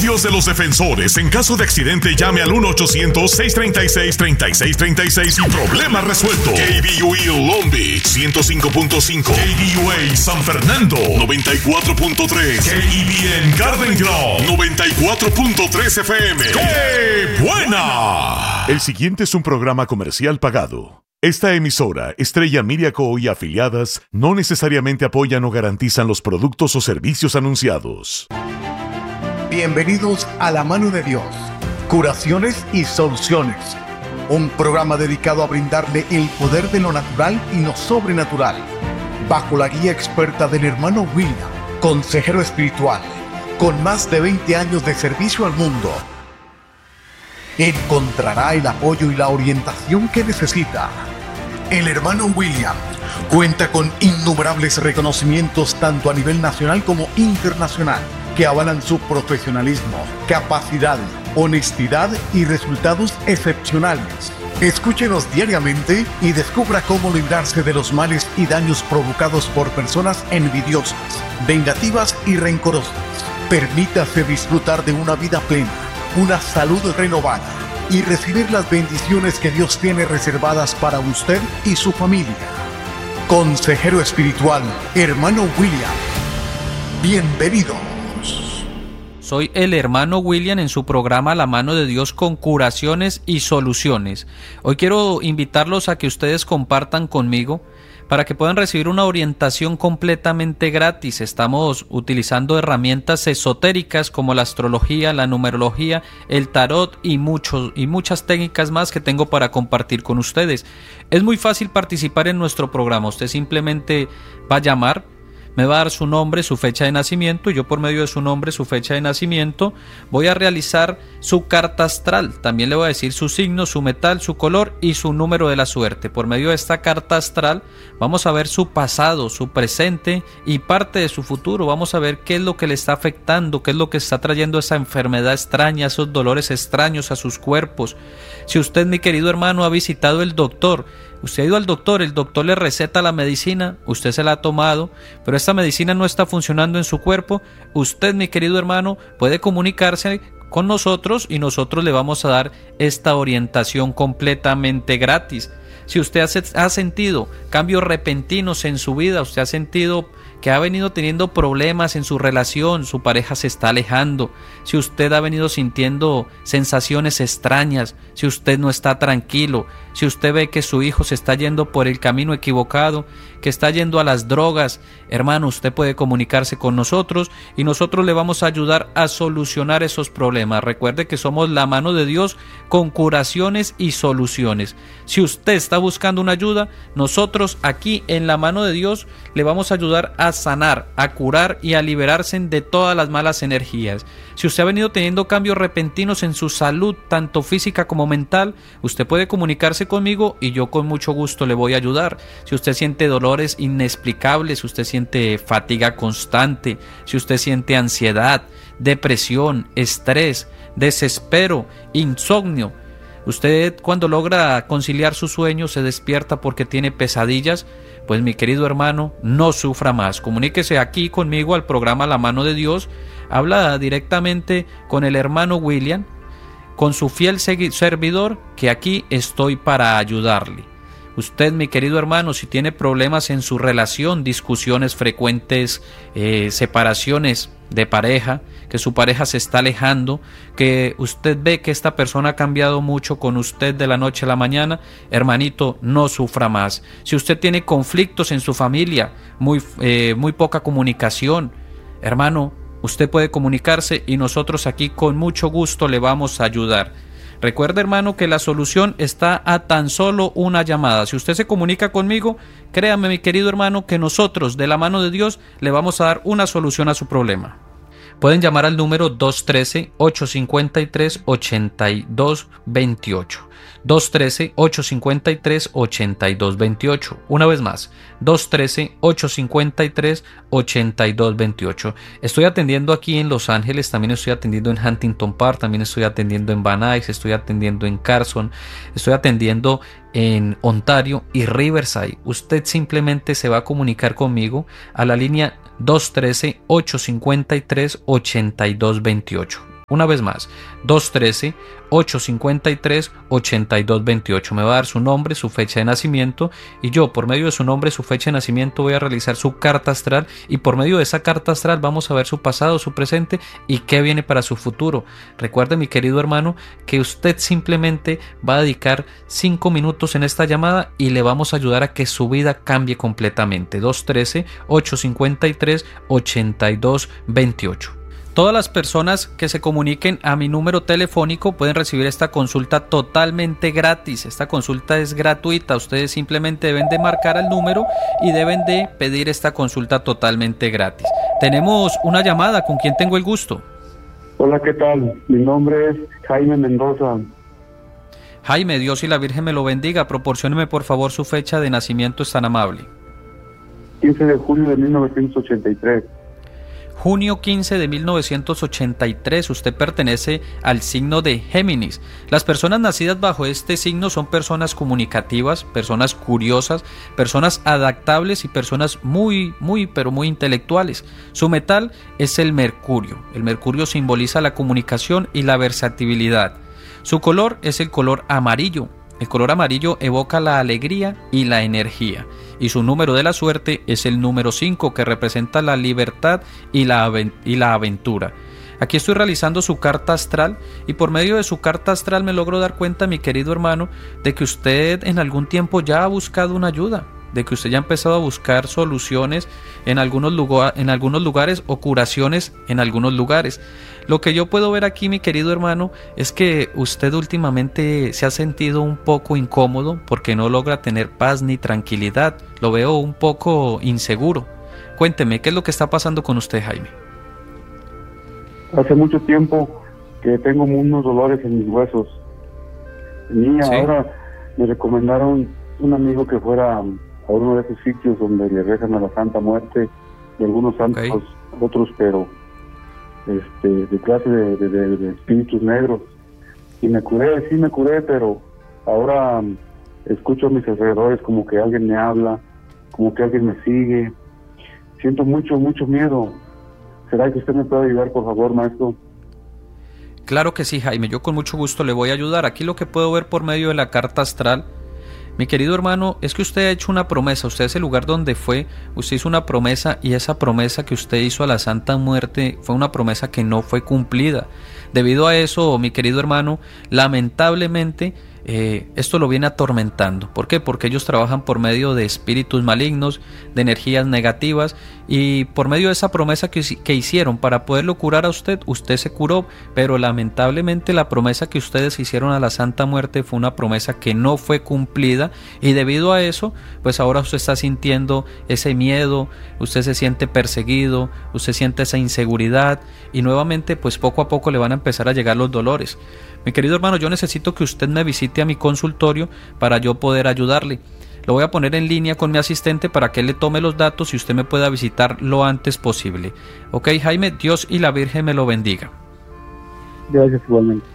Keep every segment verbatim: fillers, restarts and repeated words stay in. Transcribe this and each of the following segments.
Dios de los defensores. En caso de accidente, llame al uno ochocientos, seiscientos treinta y seis, treinta y seis treinta y seis y problema resuelto. K B U A Long Beach, ciento cinco punto cinco. K B U A San Fernando, noventa y cuatro punto tres. K E B N Garden Grove, noventa y cuatro punto tres F M. ¡Qué buena! El siguiente es un programa comercial pagado. Esta emisora, Estrella Media Co. y afiliadas, no necesariamente apoyan o garantizan los productos o servicios anunciados. Bienvenidos a La Mano de Dios, Curaciones y Soluciones. Un programa dedicado a brindarle el poder de lo natural y lo sobrenatural. Bajo la guía experta del hermano William, consejero espiritual, con más de veinte años de servicio al mundo. Encontrará el apoyo y la orientación que necesita. El hermano William cuenta con innumerables reconocimientos tanto a nivel nacional como internacional que avalan su profesionalismo, capacidad, honestidad y resultados excepcionales. Escúchenos diariamente y descubra cómo librarse de los males y daños provocados por personas envidiosas, vengativas y rencorosas. Permítase disfrutar de una vida plena, una salud renovada y recibir las bendiciones que Dios tiene reservadas para usted y su familia. Consejero espiritual, hermano William. Bienvenidos. Soy el hermano William en su programa La Mano de Dios con curaciones y soluciones. Hoy quiero invitarlos a que ustedes compartan conmigo para que puedan recibir una orientación completamente gratis. Estamos utilizando herramientas esotéricas como la astrología, la numerología, el tarot y, muchos, y muchas técnicas más que tengo para compartir con ustedes. Es muy fácil participar en nuestro programa. Usted simplemente va a llamar, me va a dar su nombre, su fecha de nacimiento, y yo por medio de su nombre, su fecha de nacimiento, voy a realizar su carta astral. También le voy a decir su signo, su metal, su color y su número de la suerte. Por medio de esta carta astral vamos a ver su pasado, su presente y parte de su futuro. Vamos a ver qué es lo que le está afectando, qué es lo que está trayendo esa enfermedad extraña, esos dolores extraños a sus cuerpos. Si usted, mi querido hermano, ha visitado el doctor, usted ha ido al doctor, el doctor le receta la medicina, usted se la ha tomado, pero esta medicina no está funcionando en su cuerpo, usted, mi querido hermano, puede comunicarse con nosotros y nosotros le vamos a dar esta orientación completamente gratis. Si usted ha sentido cambios repentinos en su vida, usted ha sentido que ha venido teniendo problemas en su relación, su pareja se está alejando, si usted ha venido sintiendo sensaciones extrañas, si usted no está tranquilo, si usted ve que su hijo se está yendo por el camino equivocado, que está yendo a las drogas, hermano, usted puede comunicarse con nosotros y nosotros le vamos a ayudar a solucionar esos problemas. Recuerde que somos la mano de Dios con curaciones y soluciones. Si usted está buscando una ayuda, nosotros aquí en la mano de Dios le vamos a ayudar a sanar, a curar y a liberarse de todas las malas energías. Si usted ha venido teniendo cambios repentinos en su salud, tanto física como mental, usted puede comunicarse conmigo y yo con mucho gusto le voy a ayudar. Si usted siente dolores inexplicables, si usted siente fatiga constante, si usted siente ansiedad, depresión, estrés, desespero, insomnio, usted cuando logra conciliar su sueño se despierta porque tiene pesadillas, pues mi querido hermano, no sufra más. Comuníquese aquí conmigo al programa La Mano de Dios, habla directamente con el hermano William, con su fiel servidor, que aquí estoy para ayudarle. Usted, mi querido hermano, si tiene problemas en su relación, discusiones frecuentes, eh, separaciones de pareja, que su pareja se está alejando, que usted ve que esta persona ha cambiado mucho con usted de la noche a la mañana, hermanito, no sufra más. Si usted tiene conflictos en su familia, muy, eh, muy poca comunicación, hermano, usted puede comunicarse y nosotros aquí con mucho gusto le vamos a ayudar. Recuerde, hermano, que la solución está a tan solo una llamada. Si usted se comunica conmigo, créame, mi querido hermano, que nosotros, de la mano de Dios, le vamos a dar una solución a su problema. Pueden llamar al número dos uno tres, ocho cinco tres, ocho dos dos ocho. dos uno tres, ocho cinco tres, ocho dos dos ocho. Una vez más, dos uno tres, ocho cinco tres, ocho dos dos ocho. Estoy atendiendo aquí en Los Ángeles, también estoy atendiendo en Huntington Park, también estoy atendiendo en Van Nuys, estoy atendiendo en Carson, estoy atendiendo en Ontario y Riverside. Usted simplemente se va a comunicar conmigo a la línea dos uno tres, ocho cinco tres, ocho dos dos ocho. Una vez más, dos uno tres, ocho cinco tres, ocho dos dos ocho. Me va a dar su nombre, su fecha de nacimiento y yo por medio de su nombre, su fecha de nacimiento voy a realizar su carta astral y por medio de esa carta astral vamos a ver su pasado, su presente y qué viene para su futuro. Recuerde, mi querido hermano, que usted simplemente va a dedicar cinco minutos en esta llamada y le vamos a ayudar a que su vida cambie completamente. dos uno tres, ocho cinco tres, ocho dos dos ocho. Todas las personas que se comuniquen a mi número telefónico pueden recibir esta consulta totalmente gratis. Esta consulta es gratuita. Ustedes simplemente deben de marcar el número y deben de pedir esta consulta totalmente gratis. Tenemos una llamada. ¿Con quién tengo el gusto? Hola, ¿qué tal? Mi nombre es Jaime Mendoza. Jaime, Dios y la Virgen me lo bendiga. Proporcióneme por favor su fecha de nacimiento, es tan amable. quince de junio de mil novecientos ochenta y tres. Junio quince de mil novecientos ochenta y tres, usted pertenece al signo de Géminis. Las personas nacidas bajo este signo son personas comunicativas, personas curiosas, personas adaptables y personas muy, muy, pero muy intelectuales. Su metal es el mercurio. El mercurio simboliza la comunicación y la versatilidad. Su color es el color amarillo. El color amarillo evoca la alegría y la energía. Y su número de la suerte es el número cinco, que representa la libertad y la, y la aventura. Aquí estoy realizando su carta astral y por medio de su carta astral me logro dar cuenta, mi querido hermano, de que usted en algún tiempo ya ha buscado una ayuda, de que usted ya ha empezado a buscar soluciones en algunos, lugar, en algunos lugares o curaciones en algunos lugares. Lo que yo puedo ver aquí, mi querido hermano, es que usted últimamente se ha sentido un poco incómodo porque no logra tener paz ni tranquilidad. Lo veo un poco inseguro. Cuénteme, ¿qué es lo que está pasando con usted, Jaime? Hace mucho tiempo que tengo unos dolores en mis huesos. Y ¿sí? Ahora me recomendaron un amigo que fuera a uno de esos sitios donde le rezan a la Santa Muerte y algunos santos, okay, otros, pero este, de clase de, de, de, de espíritus negros. Y me curé, sí me curé, pero ahora um, escucho a mis alrededores como que alguien me habla, como que alguien me sigue. Siento mucho, mucho miedo. ¿Será que usted me puede ayudar, por favor, maestro? Claro que sí, Jaime, yo con mucho gusto le voy a ayudar. Aquí lo que puedo ver por medio de la carta astral, mi querido hermano, es que usted ha hecho una promesa. Usted es el lugar donde fue, usted hizo una promesa y esa promesa que usted hizo a la Santa Muerte fue una promesa que no fue cumplida. Debido a eso, mi querido hermano, lamentablemente eh, esto lo viene atormentando. ¿Por qué? Porque ellos trabajan por medio de espíritus malignos, de energías negativas, y por medio de esa promesa que, que hicieron para poderlo curar a usted, usted se curó, pero lamentablemente la promesa que ustedes hicieron a la Santa Muerte fue una promesa que no fue cumplida, y debido a eso, pues ahora usted está sintiendo ese miedo, usted se siente perseguido, usted siente esa inseguridad, y nuevamente pues poco a poco le van a empezar a llegar los dolores. Mi querido hermano, yo necesito que usted me visite a mi consultorio para yo poder ayudarle. Lo voy a poner en línea con mi asistente para que él le tome los datos y usted me pueda visitar lo antes posible. Ok, Jaime, Dios y la Virgen me lo bendiga. Gracias, igualmente.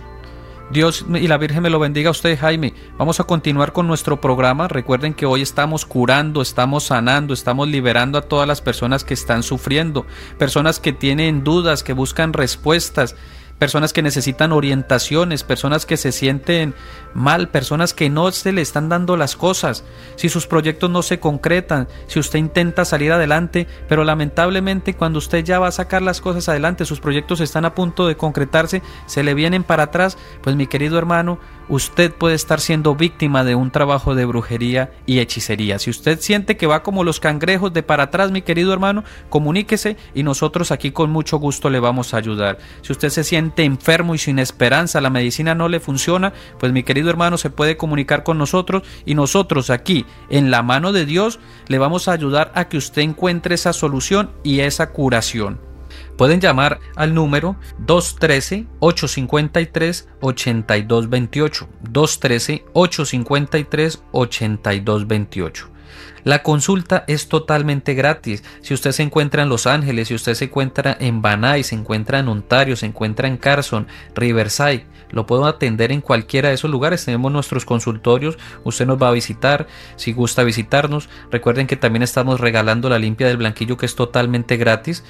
Dios y la Virgen me lo bendiga a usted, Jaime. Vamos a continuar con nuestro programa. Recuerden que hoy estamos curando, estamos sanando, estamos liberando a todas las personas que están sufriendo, personas que tienen dudas, que buscan respuestas, personas que necesitan orientaciones, personas que se sienten mal, personas que no se le están dando las cosas, si sus proyectos no se concretan, si usted intenta salir adelante, pero lamentablemente cuando usted ya va a sacar las cosas adelante, sus proyectos están a punto de concretarse, se le vienen para atrás, pues mi querido hermano, usted puede estar siendo víctima de un trabajo de brujería y hechicería. Si usted siente que va como los cangrejos de para atrás, mi querido hermano, comuníquese y nosotros aquí con mucho gusto le vamos a ayudar. Si usted se siente enfermo y sin esperanza, la medicina no le funciona, pues mi querido hermano se puede comunicar con nosotros y nosotros aquí en la mano de Dios le vamos a ayudar a que usted encuentre esa solución y esa curación. Pueden llamar al número dos uno tres, ocho cinco tres, ocho dos dos ocho, dos uno tres, ocho cinco tres, ocho dos dos ocho. La consulta es totalmente gratis. Si usted se encuentra en Los Ángeles, si usted se encuentra en Van Nuys, se encuentra en Ontario, se encuentra en Carson, Riverside, lo puedo atender en cualquiera de esos lugares. Tenemos nuestros consultorios, usted nos va a visitar, si gusta visitarnos. Recuerden que también estamos regalando la limpia del blanquillo, que es totalmente gratis.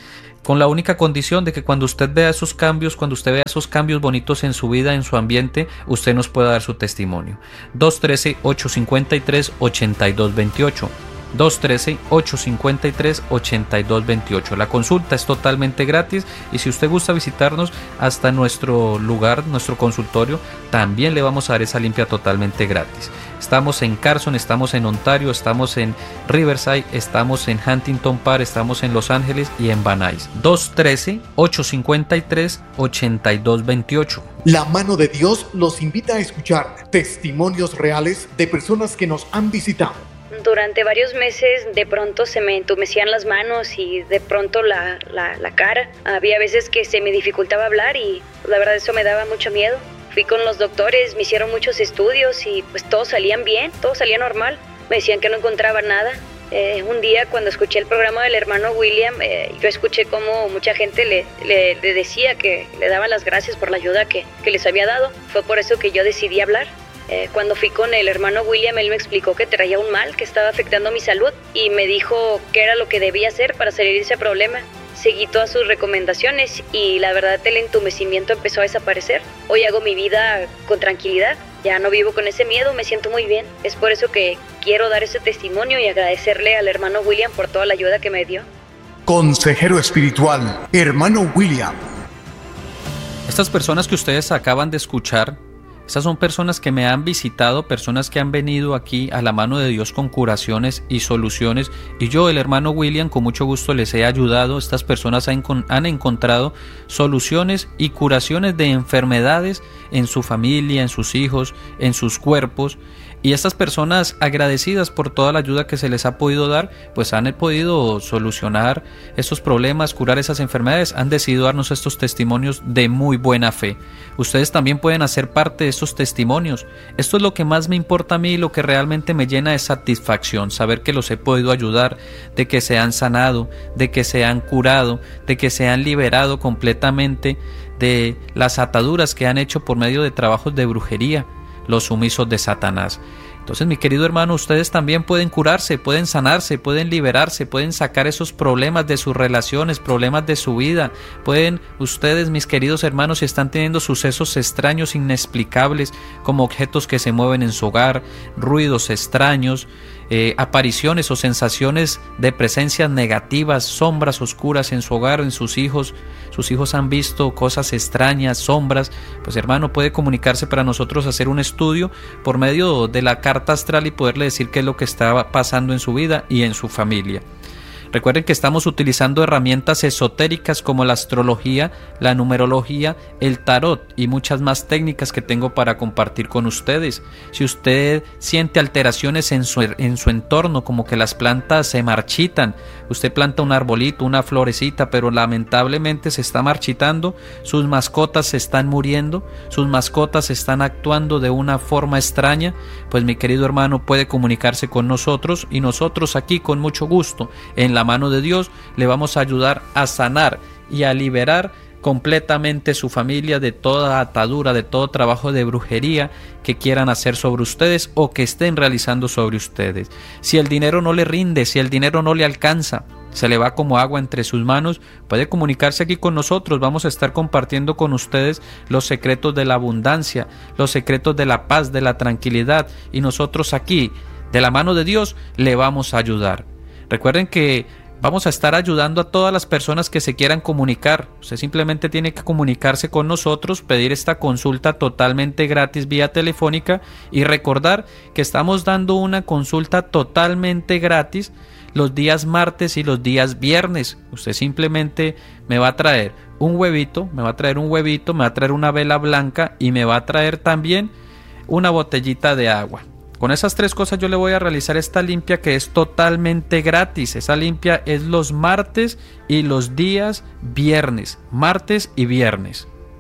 con la única condición de que cuando usted vea esos cambios, cuando usted vea esos cambios bonitos en su vida, en su ambiente, usted nos pueda dar su testimonio. dos uno tres, ocho cinco tres, ocho dos dos ocho. dos uno tres, ocho cinco tres, ocho dos dos ocho. La consulta es totalmente gratis y si usted gusta visitarnos hasta nuestro lugar, nuestro consultorio, también le vamos a dar esa limpia totalmente gratis. Estamos en Carson, estamos en Ontario, estamos en Riverside, estamos en Huntington Park, estamos en Los Ángeles y en Van Nuys. dos uno tres, ocho cinco tres, ocho dos dos ocho. La mano de Dios los invita a escuchar testimonios reales de personas que nos han visitado. Durante varios meses de pronto se me entumecían las manos y de pronto la, la, la cara. Había veces que se me dificultaba hablar y la verdad eso me daba mucho miedo. Fui con los doctores, me hicieron muchos estudios y pues todos salían bien, todo salía normal. Me decían que no encontraba nada. Eh, un día cuando escuché el programa del hermano William, eh, yo escuché cómo mucha gente le, le, le decía que le daban las gracias por la ayuda que, que les había dado. Fue por eso que yo decidí hablar. Eh, cuando fui con el hermano William, él me explicó que traía un mal que estaba afectando mi salud y me dijo qué era lo que debía hacer para salir de ese problema. Seguí todas sus recomendaciones y la verdad el entumecimiento empezó a desaparecer. Hoy hago mi vida con tranquilidad, ya no vivo con ese miedo, me siento muy bien. Es por eso que quiero dar ese testimonio y agradecerle al hermano William por toda la ayuda que me dio. Consejero espiritual, hermano William. Estas personas que ustedes acaban de escuchar, estas son personas que me han visitado, personas que han venido aquí a la mano de Dios con curaciones y soluciones, y yo, el hermano William, con mucho gusto les he ayudado. Estas personas han, han encontrado soluciones y curaciones de enfermedades en su familia, en sus hijos, en sus cuerpos. Y estas personas, agradecidas por toda la ayuda que se les ha podido dar, pues han podido solucionar estos problemas, curar esas enfermedades, han decidido darnos estos testimonios de muy buena fe. Ustedes también pueden hacer parte de estos testimonios. Esto es lo que más me importa a mí y lo que realmente me llena de satisfacción, saber que los he podido ayudar, de que se han sanado, de que se han curado, de que se han liberado completamente de las ataduras que han hecho por medio de trabajos de brujería, los sumisos de Satanás. Entonces, mi querido hermano, ustedes también pueden curarse, pueden sanarse, pueden liberarse, pueden sacar esos problemas de sus relaciones, problemas de su vida. Pueden ustedes, mis queridos hermanos, si están teniendo sucesos extraños, inexplicables, como objetos que se mueven en su hogar, ruidos extraños, eh, apariciones o sensaciones de presencias negativas, sombras oscuras en su hogar, en sus hijos, sus hijos han visto cosas extrañas, sombras, pues hermano, puede comunicarse para nosotros, hacer un estudio por medio de la carta astral y poderle decir qué es lo que está pasando en su vida y en su familia. Recuerden que estamos utilizando herramientas esotéricas como la astrología, la numerología, el tarot y muchas más técnicas que tengo para compartir con ustedes. Si usted siente alteraciones en su, en su entorno, como que las plantas se marchitan, usted planta un arbolito, una florecita, pero lamentablemente se está marchitando, sus mascotas se están muriendo, sus mascotas están actuando de una forma extraña, pues mi querido hermano puede comunicarse con nosotros y nosotros aquí con mucho gusto en la mano de Dios le vamos a ayudar a sanar y a liberar completamente su familia de toda atadura, de todo trabajo de brujería que quieran hacer sobre ustedes o que estén realizando sobre ustedes. Si el dinero no le rinde, si el dinero no le alcanza, se le va como agua entre sus manos, puede comunicarse aquí con nosotros. Vamos a estar compartiendo con ustedes los secretos de la abundancia, los secretos de la paz, de la tranquilidad, y nosotros aquí, de la mano de Dios, le vamos a ayudar. Recuerden que vamos a estar ayudando a todas las personas que se quieran comunicar. Usted simplemente tiene que comunicarse con nosotros, pedir esta consulta totalmente gratis vía telefónica y recordar que estamos dando una consulta totalmente gratis los días martes y los días viernes. Usted simplemente me va a traer un huevito, me va a traer un huevito, me va a traer una vela blanca y me va a traer también una botellita de agua. Con esas tres cosas yo le voy a realizar esta limpia que es totalmente gratis. Esa limpia es los martes y los días viernes. Martes y viernes.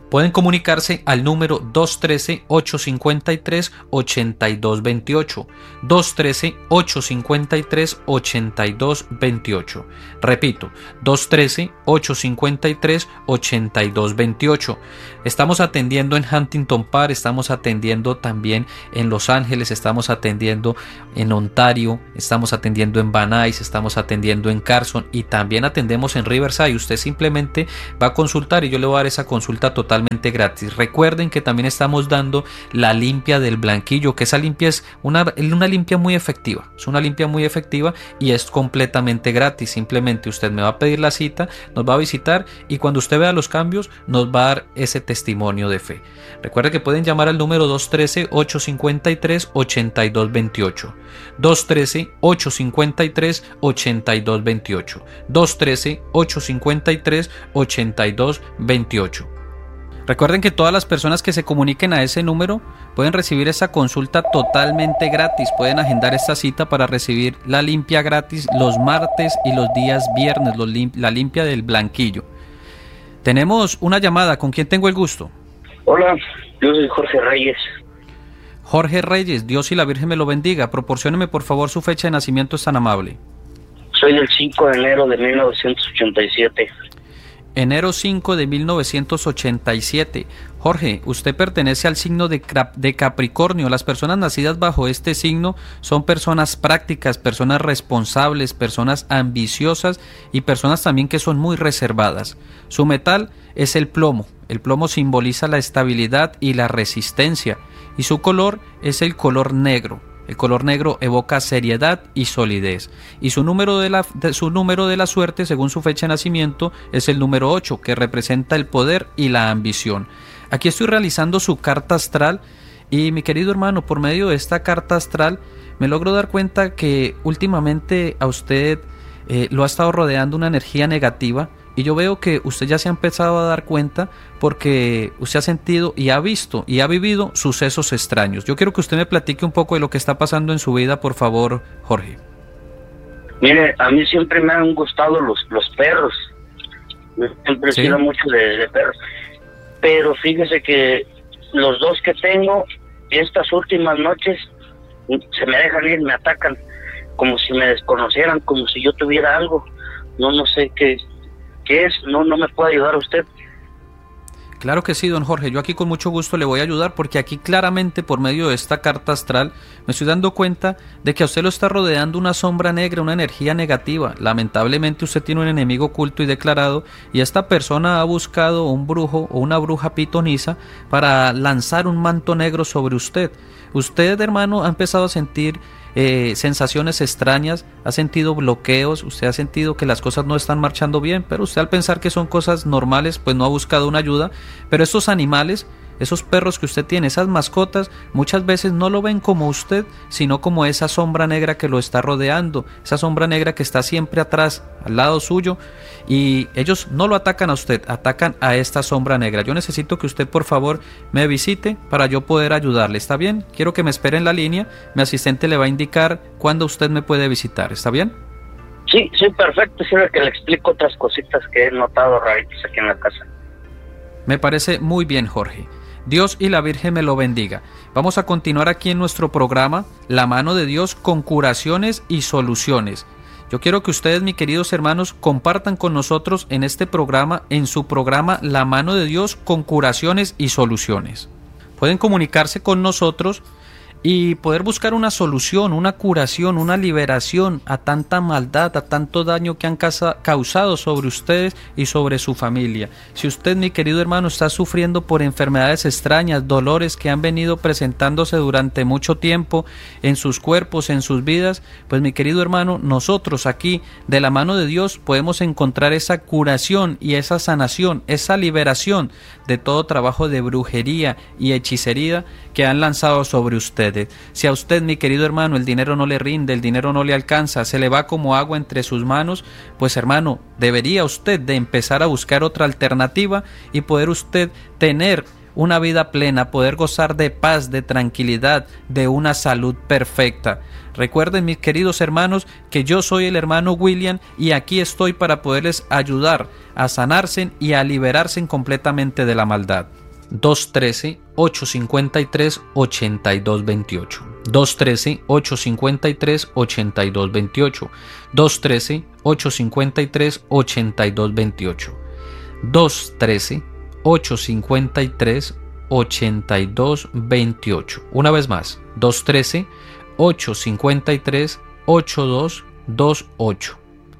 Pueden comunicarse al número dos uno tres, ocho cinco tres, ocho dos dos ocho, dos uno tres, ocho cinco tres, ocho dos dos ocho. Repito, dos uno tres, ocho cinco tres, ocho dos dos ocho. Estamos atendiendo en Huntington Park, estamos atendiendo también en Los Ángeles, estamos atendiendo en Ontario, estamos atendiendo en Van Nuys, estamos atendiendo en Carson y también atendemos en Riverside. Usted simplemente va a consultar y yo le voy a dar esa consulta totalmente gratis. Recuerden que también estamos dando la limpia del blanquillo, que esa limpia es una, una limpia muy efectiva, es una limpia muy efectiva y es completamente gratis. Simplemente usted me va a pedir la cita, nos va a visitar y cuando usted vea los cambios nos va a dar ese testimonio de fe. Recuerde que pueden llamar al número dos uno tres, ocho cinco tres, ocho dos dos ocho, dos uno tres, ocho cinco tres, ocho dos dos ocho, dos uno tres, ocho cinco tres, ocho dos dos ocho. Recuerden que todas las personas que se comuniquen a ese número pueden recibir esa consulta totalmente gratis. Pueden agendar esta cita para recibir la limpia gratis los martes y los días viernes, los lim- la limpia del blanquillo. Tenemos una llamada. ¿Con quién tengo el gusto? Hola, yo soy Jorge Reyes. Jorge Reyes, Dios y la Virgen me lo bendiga. Proporcióneme por favor su fecha de nacimiento, es tan amable. Soy del cinco de enero de mil novecientos ochenta y siete. Enero cinco de mil novecientos ochenta y siete. Jorge, usted pertenece al signo de, de Capricornio. Las personas nacidas bajo este signo son personas prácticas, personas responsables, personas ambiciosas y personas también que son muy reservadas. Su metal es el plomo. El plomo simboliza la estabilidad y la resistencia y su color es el color negro. El color negro evoca seriedad y solidez. Y su número de la, de, su número de la suerte, según su fecha de nacimiento, es el número ocho, que representa el poder y la ambición. Aquí estoy realizando su carta astral y, mi querido hermano, por medio de esta carta astral me logro dar cuenta que últimamente a usted eh, lo ha estado rodeando una energía negativa. Y yo veo que usted ya se ha empezado a dar cuenta porque usted ha sentido y ha visto y ha vivido sucesos extraños. Yo quiero que usted me platique un poco de lo que está pasando en su vida, por favor, Jorge. Mire, a mí siempre me han gustado los, los perros. Siempre he ¿Sí? sido mucho de, de perros. Pero fíjese que los dos que tengo, estas últimas noches, se me dejan ir, me atacan, como si me desconocieran, como si yo tuviera algo. No, no sé qué... ¿Qué es? No, no me puede ayudar usted. Claro que sí, don Jorge, yo aquí con mucho gusto le voy a ayudar porque aquí claramente por medio de esta carta astral me estoy dando cuenta de que a usted lo está rodeando una sombra negra, una energía negativa. Lamentablemente usted tiene un enemigo oculto y declarado y esta persona ha buscado un brujo o una bruja pitonisa para lanzar un manto negro sobre usted. Usted, hermano, ha empezado a sentir eh, sensaciones extrañas, ha sentido bloqueos, usted ha sentido que las cosas no están marchando bien, pero usted al pensar que son cosas normales, pues no ha buscado una ayuda. Pero estos animales, esos perros que usted tiene, esas mascotas, muchas veces no lo ven como usted, sino como esa sombra negra que lo está rodeando, esa sombra negra que está siempre atrás, al lado suyo, y ellos no lo atacan a usted, atacan a esta sombra negra. Yo necesito que usted por favor me visite para yo poder ayudarle, ¿está bien? Quiero que me espere en la línea, mi asistente le va a indicar cuándo usted me puede visitar, ¿está bien? Sí, sí, perfecto, sirve que le explico otras cositas que he notado raritas aquí en la casa. Me parece muy bien, Jorge. Dios y la Virgen me lo bendiga. Vamos a continuar aquí en nuestro programa La Mano de Dios con curaciones y soluciones. Yo quiero que ustedes, mis queridos hermanos, compartan con nosotros en este programa, en su programa La Mano de Dios con curaciones y soluciones. Pueden comunicarse con nosotros y poder buscar una solución, una curación, una liberación a tanta maldad, a tanto daño que han causado sobre ustedes y sobre su familia. Si usted, mi querido hermano, está sufriendo por enfermedades extrañas, dolores que han venido presentándose durante mucho tiempo en sus cuerpos, en sus vidas, pues mi querido hermano, nosotros aquí de la mano de Dios podemos encontrar esa curación y esa sanación, esa liberación de todo trabajo de brujería y hechicería que han lanzado sobre ustedes. Si a usted, mi querido hermano, el dinero no le rinde, el dinero no le alcanza, se le va como agua entre sus manos, pues hermano, debería usted de empezar a buscar otra alternativa y poder usted tener una vida plena, poder gozar de paz, de tranquilidad, de una salud perfecta. Recuerden, mis queridos hermanos, que yo soy el hermano William y aquí estoy para poderles ayudar a sanarse y a liberarse completamente de la maldad. dos uno tres, ocho cinco tres, ocho dos dos ocho. dos uno tres, ocho cinco tres, ocho dos dos ocho. dos uno tres, ocho cinco tres, ocho dos dos ocho. dos uno tres, ocho cinco tres, ocho dos dos ocho. Una vez más, dos uno tres, ocho cinco tres, ocho dos dos ocho.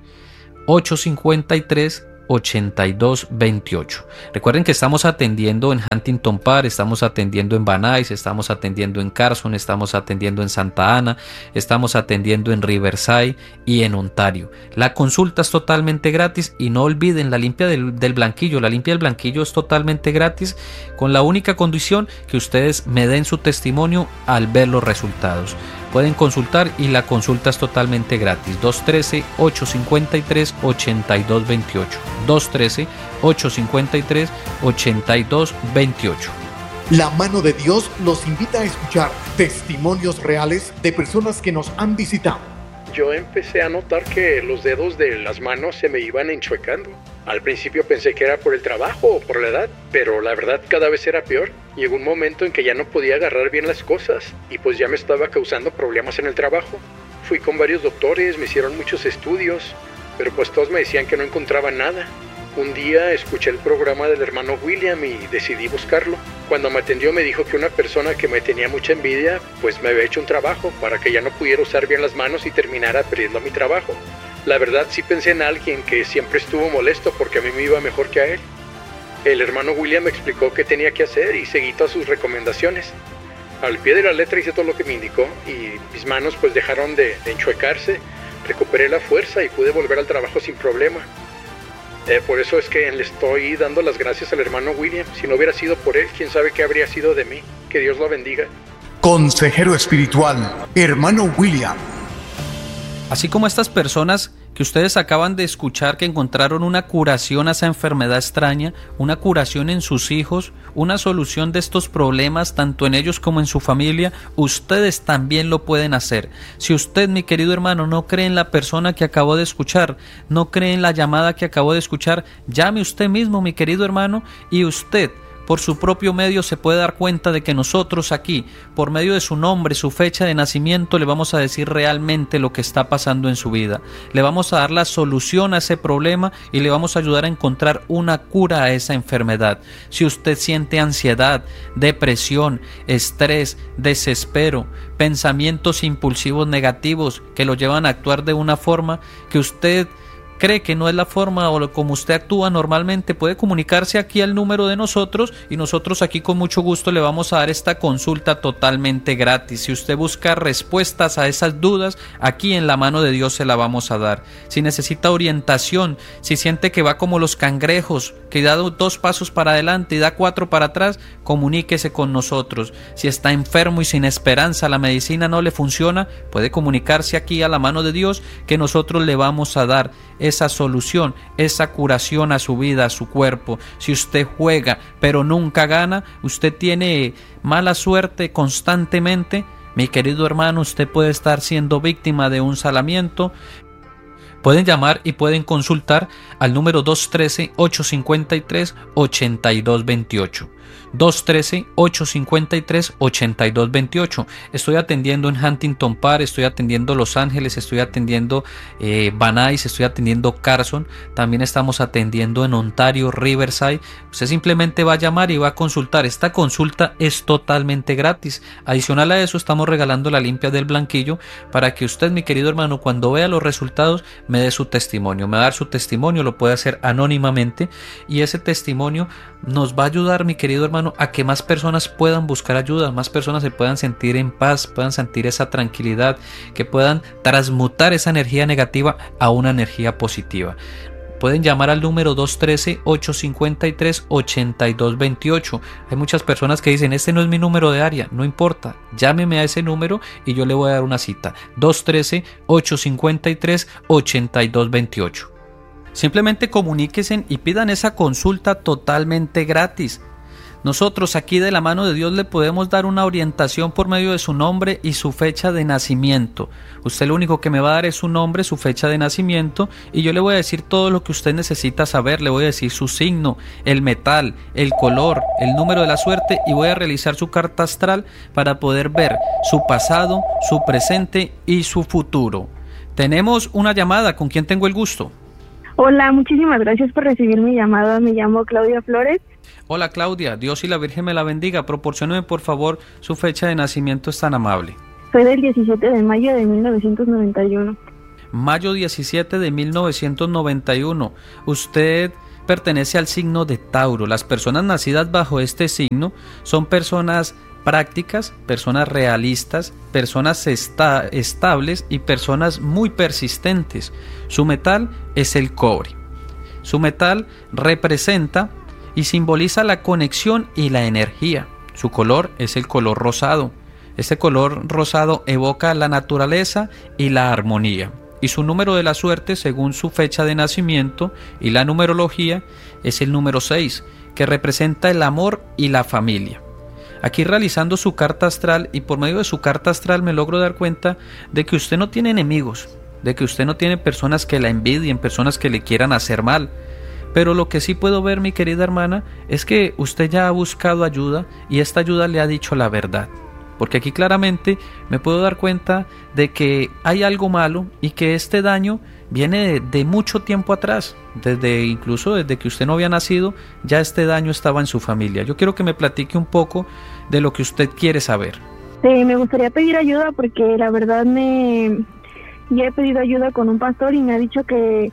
ocho cinco tres, ocho dos dos ocho. Recuerden que estamos atendiendo en Huntington Park, estamos atendiendo en Van Nuys, estamos atendiendo en Carson, estamos atendiendo en Santa Ana, estamos atendiendo en Riverside y en Ontario. La consulta es totalmente gratis y no olviden la limpia del, del blanquillo. La limpia del blanquillo es totalmente gratis, con la única condición que ustedes me den su testimonio al ver los resultados. Pueden consultar y la consulta es totalmente gratis. dos uno tres, ocho cinco tres, ocho dos dos ocho. dos uno tres, ocho cinco tres, ocho dos dos ocho. La mano de Dios los invita a escuchar testimonios reales de personas que nos han visitado. Yo empecé a notar que los dedos de las manos se me iban enchuecando. Al principio pensé que era por el trabajo o por la edad, pero la verdad cada vez era peor. Llegó un momento en que ya no podía agarrar bien las cosas y pues ya me estaba causando problemas en el trabajo. Fui con varios doctores, me hicieron muchos estudios, pero pues todos me decían que no encontraban nada. Un día escuché el programa del hermano William y decidí buscarlo. Cuando me atendió me dijo que una persona que me tenía mucha envidia pues me había hecho un trabajo para que ya no pudiera usar bien las manos y terminara perdiendo mi trabajo. La verdad sí pensé en alguien que siempre estuvo molesto porque a mí me iba mejor que a él. El hermano William me explicó qué tenía que hacer y seguí todas sus recomendaciones. Al pie de la letra hice todo lo que me indicó y mis manos pues dejaron de, de enchuecarse, recuperé la fuerza y pude volver al trabajo sin problema. Eh, por eso es que le estoy dando las gracias al hermano William. Si no hubiera sido por él, quién sabe qué habría sido de mí. Que Dios lo bendiga. Consejero espiritual, hermano William. Así como estas personas que ustedes acaban de escuchar que encontraron una curación a esa enfermedad extraña, una curación en sus hijos, una solución de estos problemas tanto en ellos como en su familia, ustedes también lo pueden hacer. Si usted, mi querido hermano, no cree en la persona que acabó de escuchar, no cree en la llamada que acabó de escuchar, llame usted mismo, mi querido hermano, y usted por su propio medio se puede dar cuenta de que nosotros aquí, por medio de su nombre, su fecha de nacimiento, le vamos a decir realmente lo que está pasando en su vida. Le vamos a dar la solución a ese problema y le vamos a ayudar a encontrar una cura a esa enfermedad. Si usted siente ansiedad, depresión, estrés, desespero, pensamientos impulsivos negativos que lo llevan a actuar de una forma que usted cree que no es la forma o como usted actúa normalmente, puede comunicarse aquí al número de nosotros y nosotros aquí con mucho gusto le vamos a dar esta consulta totalmente gratis. Si usted busca respuestas a esas dudas, aquí en la mano de Dios se la vamos a dar. Si necesita orientación, si siente que va como los cangrejos, que da dos pasos para adelante y da cuatro para atrás, comuníquese con nosotros. Si está enfermo y sin esperanza, la medicina no le funciona, puede comunicarse aquí a la mano de Dios que nosotros le vamos a dar esa solución, esa curación a su vida, a su cuerpo. Si usted juega pero nunca gana, usted tiene mala suerte constantemente, mi querido hermano, usted puede estar siendo víctima de un salamiento. Pueden llamar y pueden consultar al número dos uno tres, ocho cinco tres, ocho dos dos ocho. dos uno tres, ocho cinco tres, ocho dos dos ocho. Estoy atendiendo en Huntington Park, estoy atendiendo Los Ángeles, estoy atendiendo eh, Van Nuys, estoy atendiendo Carson, también estamos atendiendo en Ontario, Riverside. Usted simplemente va a llamar y va a consultar. Esta consulta es totalmente gratis. Adicional a eso, estamos regalando la limpia del blanquillo para que usted, mi querido hermano, cuando vea los resultados, me dé su testimonio. Me va a dar su testimonio, lo puede hacer anónimamente y ese testimonio nos va a ayudar, mi querido hermano, a que más personas puedan buscar ayuda, más personas se puedan sentir en paz, puedan sentir esa tranquilidad, que puedan transmutar esa energía negativa a una energía positiva. Pueden llamar al número dos uno tres, ocho cinco tres, ocho dos dos ocho. Hay muchas personas que dicen, este no es mi número de área. No importa, llámeme a ese número y yo le voy a dar una cita. dos uno tres, ocho cinco tres, ocho dos dos ocho. Simplemente comuníquense y pidan esa consulta totalmente gratis. Nosotros aquí de la mano de Dios le podemos dar una orientación por medio de su nombre y su fecha de nacimiento. Usted lo único que me va a dar es su nombre, su fecha de nacimiento, y yo le voy a decir todo lo que usted necesita saber. Le voy a decir su signo, el metal, el color, el número de la suerte, y voy a realizar su carta astral para poder ver su pasado, su presente y su futuro. Tenemos una llamada. ¿Con quién tengo el gusto? Hola, muchísimas gracias por recibir mi llamada. Me llamo Claudia Flores. Hola Claudia, Dios y la Virgen me la bendiga. Proporcióneme por favor su fecha de nacimiento, es tan amable. Soy del diecisiete de mayo de mil novecientos noventa y uno. Mayo diecisiete de mil novecientos noventa y uno. Usted pertenece al signo de Tauro. Las personas nacidas bajo este signo son personas prácticas, personas realistas, personas esta- estables y personas muy persistentes. Su metal es el cobre. Su metal representa y simboliza la conexión y la energía. Su color es el color rosado. Este color rosado evoca la naturaleza y la armonía. Y su número de la suerte, según su fecha de nacimiento y la numerología, es el número seis, que representa el amor y la familia. Aquí realizando su carta astral, y por medio de su carta astral me logro dar cuenta de que usted no tiene enemigos, de que usted no tiene personas que la envidien, personas que le quieran hacer mal. Pero lo que sí puedo ver, mi querida hermana, es que usted ya ha buscado ayuda y esta ayuda le ha dicho la verdad. Porque aquí claramente me puedo dar cuenta de que hay algo malo y que este daño viene de, de mucho tiempo atrás. Desde incluso desde que usted no había nacido, ya este daño estaba en su familia. Yo quiero que me platique un poco de lo que usted quiere saber. Sí, me gustaría pedir ayuda porque la verdad me... ya he pedido ayuda con un pastor y me ha dicho que...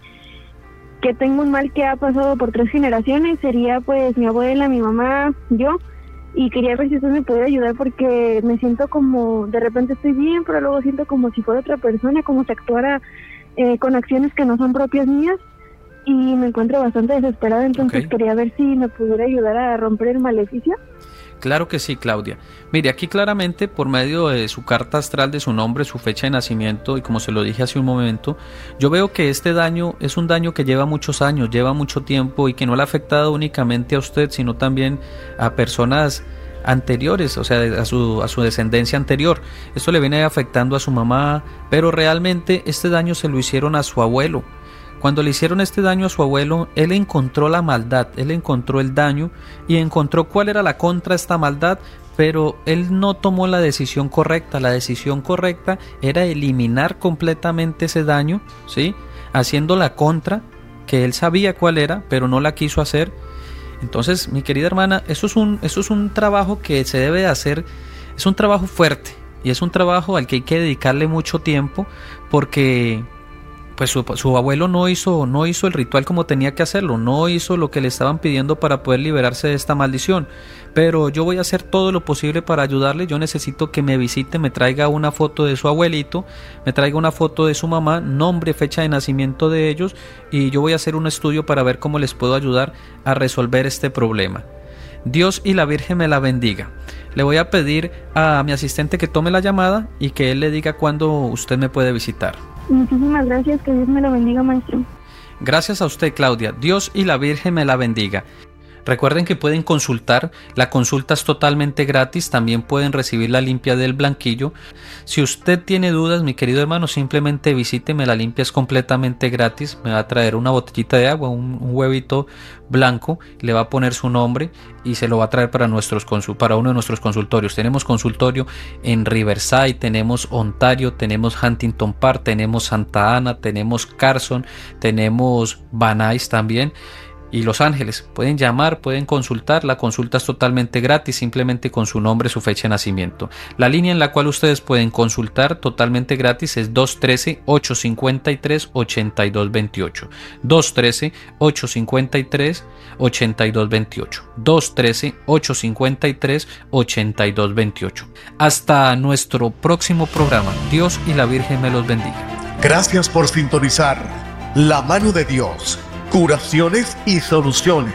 que tengo un mal que ha pasado por tres generaciones. Sería pues mi abuela, mi mamá, yo, y quería ver si usted me pudiera ayudar porque me siento como, de repente estoy bien, pero luego siento como si fuera otra persona, como si actuara eh, con acciones que no son propias mías, y me encuentro bastante desesperada. Entonces okay. Quería ver si me pudiera ayudar a romper el maleficio. Claro que sí, Claudia. Mire, aquí claramente por medio de su carta astral, de su nombre, su fecha de nacimiento y como se lo dije hace un momento, yo veo que este daño es un daño que lleva muchos años, lleva mucho tiempo y que no le ha afectado únicamente a usted, sino también a personas anteriores, o sea, a su, a su descendencia anterior. Esto le viene afectando a su mamá, pero realmente este daño se lo hicieron a su abuelo. Cuando le hicieron este daño a su abuelo, él encontró la maldad, él encontró el daño y encontró cuál era la contra de esta maldad, pero él no tomó la decisión correcta. La decisión correcta era eliminar completamente ese daño, ¿sí? Haciendo la contra, que él sabía cuál era, pero no la quiso hacer. Entonces, mi querida hermana, eso es un, eso es un trabajo que se debe de hacer, es un trabajo fuerte y es un trabajo al que hay que dedicarle mucho tiempo porque... pues su, su abuelo no hizo, no hizo el ritual como tenía que hacerlo, no hizo lo que le estaban pidiendo para poder liberarse de esta maldición, pero yo voy a hacer todo lo posible para ayudarle. Yo necesito que me visite, me traiga una foto de su abuelito, me traiga una foto de su mamá, nombre, fecha de nacimiento de ellos, y yo voy a hacer un estudio para ver cómo les puedo ayudar a resolver este problema. Dios y la Virgen me la bendiga. Le voy a pedir a mi asistente que tome la llamada y que él le diga cuándo usted me puede visitar. Muchísimas gracias, que Dios me lo bendiga, maestro. Gracias a usted, Claudia. Dios y la Virgen me la bendiga. Recuerden que pueden consultar, la consulta es totalmente gratis, también pueden recibir la limpia del blanquillo. Si usted tiene dudas, mi querido hermano, simplemente visíteme, la limpia es completamente gratis, me va a traer una botellita de agua, un, un huevito blanco, le va a poner su nombre y se lo va a traer para, nuestros, para uno de nuestros consultorios. Tenemos consultorio en Riverside, tenemos Ontario, tenemos Huntington Park, tenemos Santa Ana, tenemos Carson, tenemos Van Nuys también. Y Los Ángeles. Pueden llamar, pueden consultar, la consulta es totalmente gratis, simplemente con su nombre, su fecha de nacimiento. La línea en la cual ustedes pueden consultar totalmente gratis es dos uno tres, ocho cinco tres, ocho dos dos ocho. dos uno tres, ocho cinco tres, ocho dos dos ocho. dos uno tres, ocho cinco tres, ocho dos dos ocho. Hasta nuestro próximo programa. Dios y la Virgen me los bendiga. Gracias por sintonizar La Mano de Dios. Curaciones y soluciones.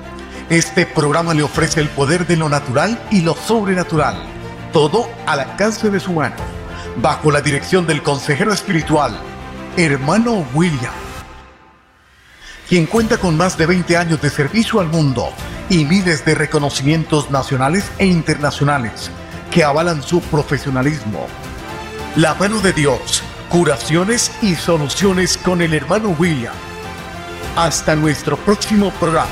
Este programa le ofrece el poder de lo natural y lo sobrenatural, todo al alcance de su mano, bajo la dirección del consejero espiritual, hermano William, quien cuenta con más de veinte años de servicio al mundo y miles de reconocimientos nacionales e internacionales que avalan su profesionalismo. La mano de Dios, curaciones y soluciones con el hermano William. Hasta nuestro próximo programa.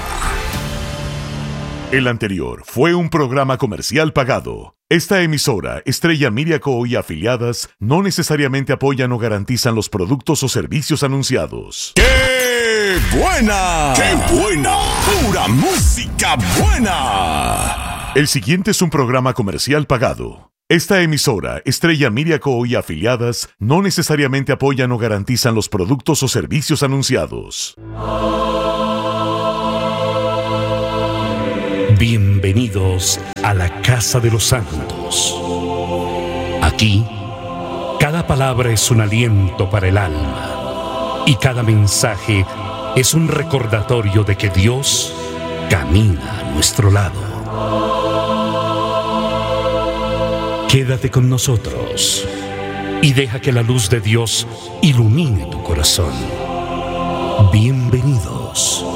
El anterior fue un programa comercial pagado. Esta emisora, Estrella Media Co. y afiliadas, no necesariamente apoyan o garantizan los productos o servicios anunciados. ¡Qué buena! ¡Qué buena! ¡Pura música buena! El siguiente es un programa comercial pagado. Esta emisora, Estrella Media Co. y afiliadas, no necesariamente apoyan o garantizan los productos o servicios anunciados. Bienvenidos a la Casa de los Santos. Aquí, cada palabra es un aliento para el alma y cada mensaje es un recordatorio de que Dios camina a nuestro lado. Quédate con nosotros y deja que la luz de Dios ilumine tu corazón. Bienvenidos.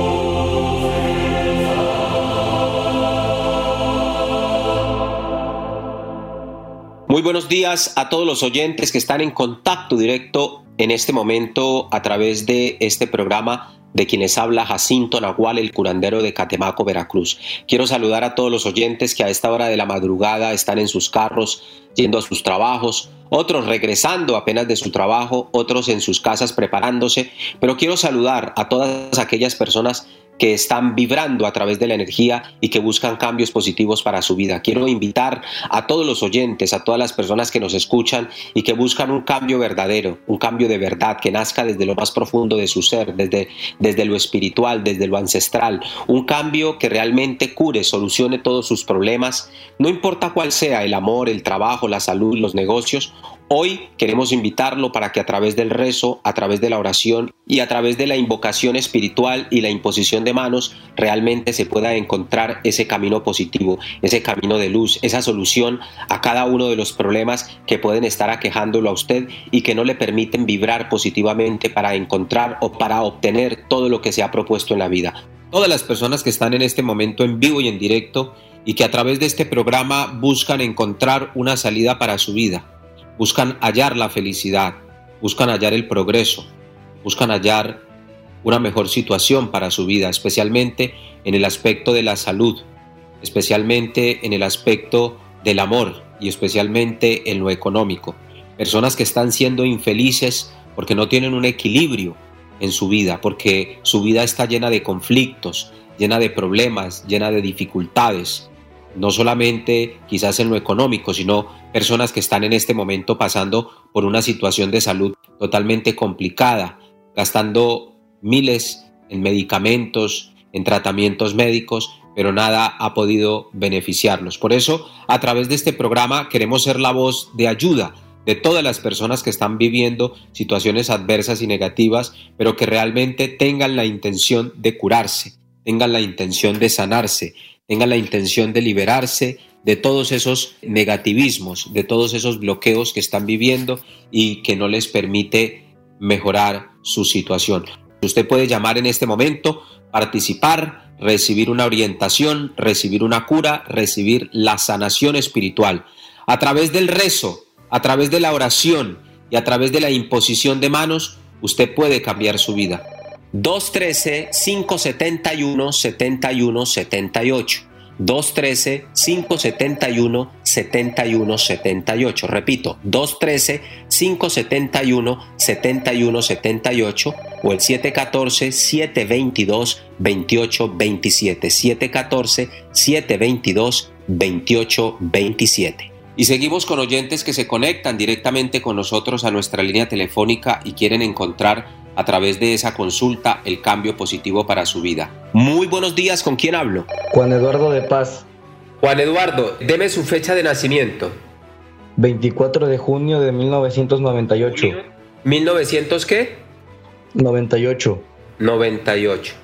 Muy buenos días a todos los oyentes que están en contacto directo en este momento a través de este programa de quienes habla Jacinto Nahual, el curandero de Catemaco, Veracruz. Quiero saludar a todos los oyentes que a esta hora de la madrugada están en sus carros, yendo a sus trabajos, otros regresando apenas de su trabajo, otros en sus casas preparándose, pero quiero saludar a todas aquellas personas que están vibrando a través de la energía y que buscan cambios positivos para su vida. Quiero invitar a todos los oyentes, a todas las personas que nos escuchan y que buscan un cambio verdadero, un cambio de verdad que nazca desde lo más profundo de su ser, desde, desde lo espiritual, desde lo ancestral, un cambio que realmente cure, solucione todos sus problemas, no importa cuál sea, el amor, el trabajo, la salud, los negocios. Hoy queremos invitarlo para que a través del rezo, a través de la oración y a través de la invocación espiritual y la imposición de manos realmente se pueda encontrar ese camino positivo, ese camino de luz, esa solución a cada uno de los problemas que pueden estar aquejándolo a usted y que no le permiten vibrar positivamente para encontrar o para obtener todo lo que se ha propuesto en la vida. Todas las personas que están en este momento en vivo y en directo y que a través de este programa buscan encontrar una salida para su vida, buscan hallar la felicidad, buscan hallar el progreso, buscan hallar una mejor situación para su vida, especialmente en el aspecto de la salud, especialmente en el aspecto del amor y especialmente en lo económico. Personas que están siendo infelices porque no tienen un equilibrio en su vida, porque su vida está llena de conflictos, llena de problemas, llena de dificultades. No solamente quizás en lo económico, sino personas que están en este momento pasando por una situación de salud totalmente complicada, gastando miles en medicamentos, en tratamientos médicos, pero nada ha podido beneficiarlos. Por eso, a través de este programa queremos ser la voz de ayuda de todas las personas que están viviendo situaciones adversas y negativas, pero que realmente tengan la intención de curarse, tengan la intención de sanarse, tengan la intención de liberarse de todos esos negativismos, de todos esos bloqueos que están viviendo y que no les permite mejorar su situación. Usted puede llamar en este momento, participar, recibir una orientación, recibir una cura, recibir la sanación espiritual. A través del rezo, a través de la oración y a través de la imposición de manos, usted puede cambiar su vida. dos uno tres, cinco siete uno, siete uno siete ocho. dos uno tres, cinco siete uno, siete uno siete ocho. Repito, dos uno tres, cinco siete uno, siete uno siete ocho o el siete uno cuatro, siete dos dos, dos ocho dos siete. siete uno cuatro, siete dos dos, dos ocho dos siete. Y seguimos con oyentes que se conectan directamente con nosotros a nuestra línea telefónica y quieren encontrar a través de esa consulta el cambio positivo para su vida. Muy buenos días, ¿con quién hablo? Juan Eduardo de Paz. Juan Eduardo, deme su fecha de nacimiento. veinticuatro de junio de mil novecientos noventa y ocho. ¿mil novecientos qué? noventa y ocho. noventa y ocho.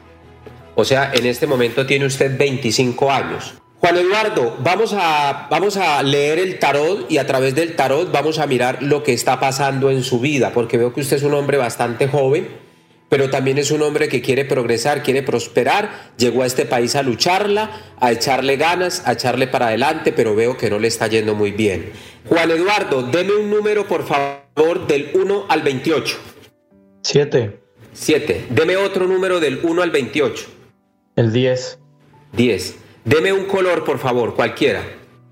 O sea, en este momento tiene usted veinticinco años. Juan Eduardo, vamos a, vamos a leer el tarot y a través del tarot vamos a mirar lo que está pasando en su vida, porque veo que usted es un hombre bastante joven, pero también es un hombre que quiere progresar, quiere prosperar, llegó a este país a lucharla, a echarle ganas, a echarle para adelante, pero veo que no le está yendo muy bien. Juan Eduardo, deme un número, por favor, del uno al veintiocho. siete. siete. Deme otro número del uno al veintiocho. El diez. diez. Deme un color, por favor, cualquiera.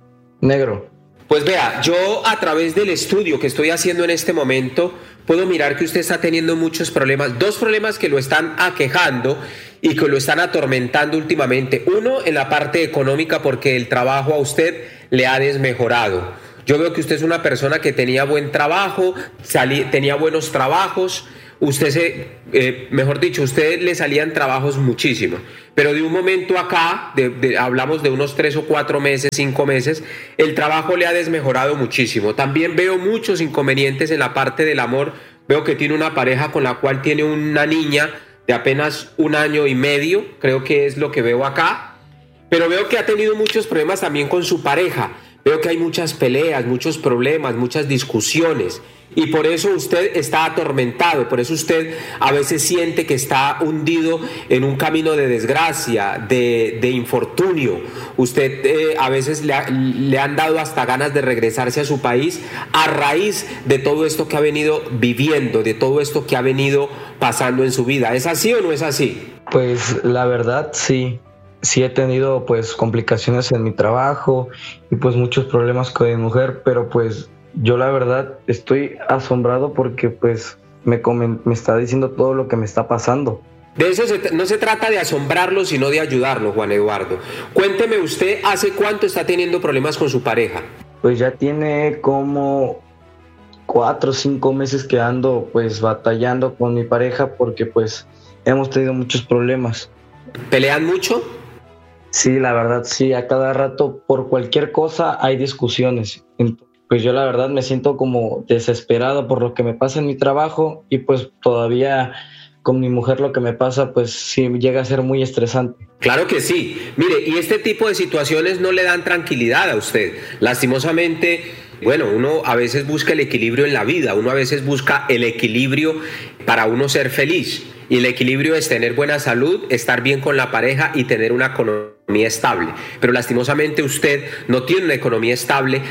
Negro. Pues vea, yo a través del estudio que estoy haciendo en este momento, puedo mirar que usted está teniendo muchos problemas, dos problemas que lo están aquejando y que lo están atormentando últimamente. Uno, en la parte económica, porque el trabajo a usted le ha desmejorado. Yo veo que usted es una persona que tenía buen trabajo, salí, tenía buenos trabajos, usted se, eh, mejor dicho, usted le salían trabajos muchísimo, pero de un momento acá, de, de, hablamos de unos tres o cuatro meses, cinco meses, el trabajo le ha desmejorado muchísimo. También veo muchos inconvenientes en la parte del amor. Veo que tiene una pareja con la cual tiene una niña de apenas un año y medio, creo que es lo que veo acá, pero veo que ha tenido muchos problemas también con su pareja. Veo que hay muchas peleas, muchos problemas, muchas discusiones. Y por eso usted está atormentado, por eso usted a veces siente que está hundido en un camino de desgracia, de, de infortunio. Usted eh, a veces le, ha, le han dado hasta ganas de regresarse a su país a raíz de todo esto que ha venido viviendo, de todo esto que ha venido pasando en su vida. ¿Es así o no es así? Pues la verdad sí. Sí he tenido pues complicaciones en mi trabajo y pues muchos problemas con mi mujer, pero pues yo la verdad estoy asombrado porque pues me, comen, me está diciendo todo lo que me está pasando. De eso se, no se trata de asombrarlo, sino de ayudarlo, Juan Eduardo. Cuénteme usted, ¿hace cuánto está teniendo problemas con su pareja? Pues ya tiene como cuatro o cinco meses que ando pues batallando con mi pareja porque pues hemos tenido muchos problemas. ¿Pelean mucho? Sí, la verdad sí, a cada rato por cualquier cosa hay discusiones. Pues yo la verdad me siento como desesperado por lo que me pasa en mi trabajo y pues todavía con mi mujer lo que me pasa pues sí llega a ser muy estresante. Claro que sí. Mire, y este tipo de situaciones no le dan tranquilidad a usted. Lastimosamente, bueno, uno a veces busca el equilibrio en la vida, uno a veces busca el equilibrio para uno ser feliz. Y el equilibrio es tener buena salud, estar bien con la pareja y tener una economía estable. Pero lastimosamente usted no tiene una economía estable.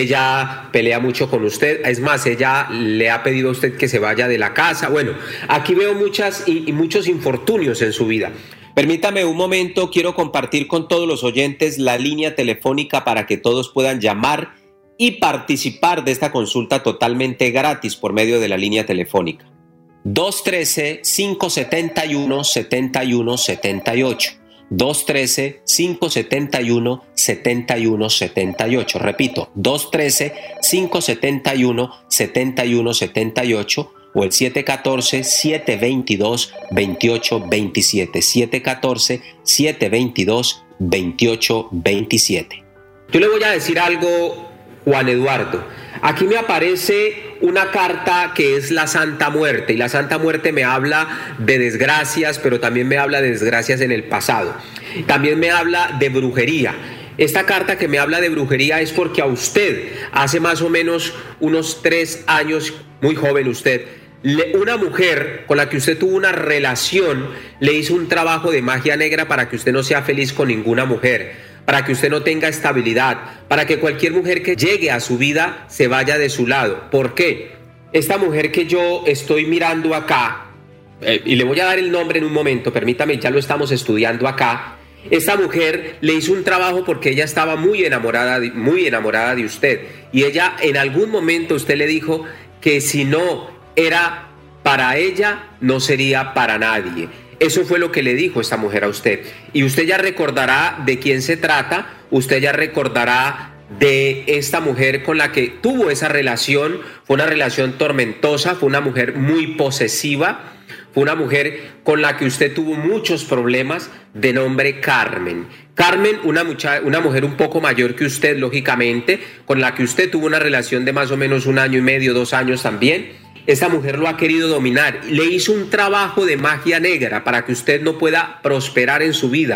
Ella pelea mucho con usted. Es más, ella le ha pedido a usted que se vaya de la casa. Bueno, aquí veo muchas y, y muchos infortunios en su vida. Permítame un momento, quiero compartir con todos los oyentes la línea telefónica para que todos puedan llamar y participar de esta consulta totalmente gratis por medio de la línea telefónica. dos uno tres, cinco siete uno, siete uno siete ocho. dos uno tres, cinco siete uno, siete uno siete ocho. Repito, dos uno tres, cinco siete uno, siete uno siete ocho o el siete uno cuatro, siete dos dos, dos ocho dos siete. siete uno cuatro, siete dos dos, dos ocho dos siete. Yo le voy a decir algo, Juan Eduardo. Aquí me aparece una carta que es la Santa Muerte, y la Santa Muerte me habla de desgracias, pero también me habla de desgracias en el pasado. También me habla de brujería. Esta carta que me habla de brujería es porque a usted, hace más o menos unos tres años, muy joven usted, le, una mujer con la que usted tuvo una relación le hizo un trabajo de magia negra para que usted no sea feliz con ninguna mujer, para que usted no tenga estabilidad, para que cualquier mujer que llegue a su vida se vaya de su lado. ¿Por qué? Esta mujer que yo estoy mirando acá, eh, y le voy a dar el nombre en un momento, permítame, ya lo estamos estudiando acá. Esta mujer le hizo un trabajo porque ella estaba muy enamorada, de, muy enamorada de usted. Y ella en algún momento usted le dijo que si no era para ella, no sería para nadie. Eso fue lo que le dijo esta mujer a usted. Y usted ya recordará de quién se trata, usted ya recordará de esta mujer con la que tuvo esa relación. Fue una relación tormentosa, fue una mujer muy posesiva, fue una mujer con la que usted tuvo muchos problemas, de nombre Carmen. Carmen, una, mucha, una mujer un poco mayor que usted, lógicamente, con la que usted tuvo una relación de más o menos un año y medio, dos años también. Esta mujer lo ha querido dominar, le hizo un trabajo de magia negra para que usted no pueda prosperar en su vida,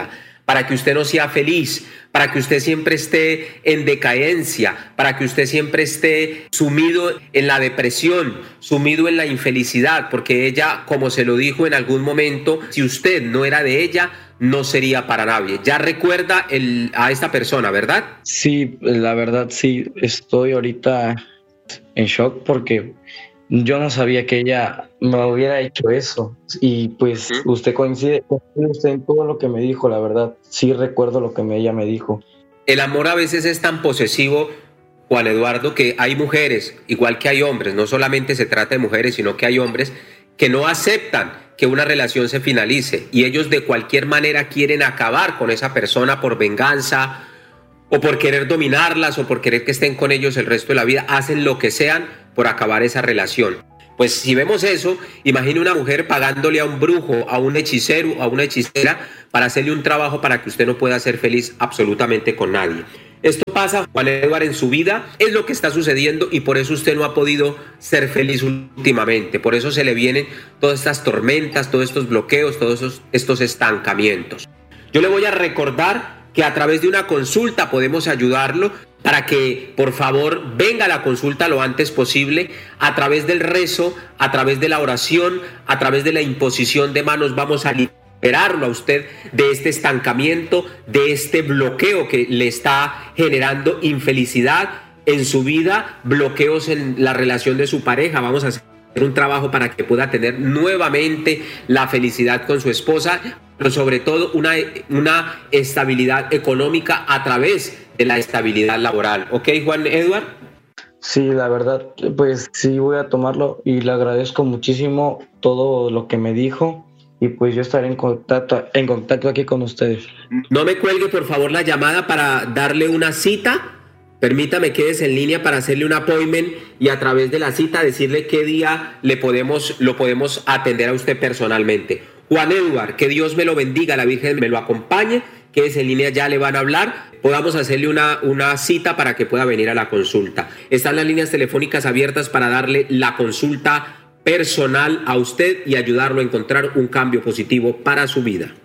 para que usted no sea feliz, para que usted siempre esté en decadencia, para que usted siempre esté sumido en la depresión, sumido en la infelicidad, porque ella, como se lo dijo en algún momento, si usted no era de ella, no sería para nadie. Ya recuerda el, a esta persona, ¿verdad? Sí, la verdad sí, estoy ahorita en shock porque yo no sabía que ella me hubiera hecho eso y pues ¿Mm? usted coincide, coincide usted en todo lo que me dijo, la verdad, sí recuerdo lo que me, ella me dijo. El amor a veces es tan posesivo, Juan Eduardo, que hay mujeres, igual que hay hombres, no solamente se trata de mujeres, sino que hay hombres que no aceptan que una relación se finalice y ellos de cualquier manera quieren acabar con esa persona por venganza o por querer dominarlas o por querer que estén con ellos el resto de la vida, hacen lo que sean por acabar esa relación. Pues si vemos eso, imagine una mujer pagándole a un brujo, a un hechicero, a una hechicera para hacerle un trabajo para que usted no pueda ser feliz absolutamente con nadie. Esto pasa, Juan Eduardo, en su vida, es lo que está sucediendo y por eso usted no ha podido ser feliz últimamente. Por eso se le vienen todas estas tormentas, todos estos bloqueos, todos esos, estos estancamientos. Yo le voy a recordar que a través de una consulta podemos ayudarlo para que por favor venga a la consulta lo antes posible. A través del rezo, a través de la oración, a través de la imposición de manos vamos a liberarlo a usted de este estancamiento, de este bloqueo que le está generando infelicidad en su vida, bloqueos en la relación de su pareja. Vamos a hacer un trabajo para que pueda tener nuevamente la felicidad con su esposa, pero sobre todo una, una estabilidad económica a través de la estabilidad laboral. ¿Ok, Juan Eduardo? Sí, la verdad, pues sí voy a tomarlo y le agradezco muchísimo todo lo que me dijo y pues yo estaré en contacto, en contacto aquí con ustedes. No me cuelgue por favor la llamada para darle una cita. Permítame, quédese en línea para hacerle un appointment y a través de la cita decirle qué día le podemos, lo podemos atender a usted personalmente. Juan Eduardo, que Dios me lo bendiga, la Virgen me lo acompañe, quédese en línea, ya le van a hablar, podamos hacerle una, una cita para que pueda venir a la consulta. Están las líneas telefónicas abiertas para darle la consulta personal a usted y ayudarlo a encontrar un cambio positivo para su vida.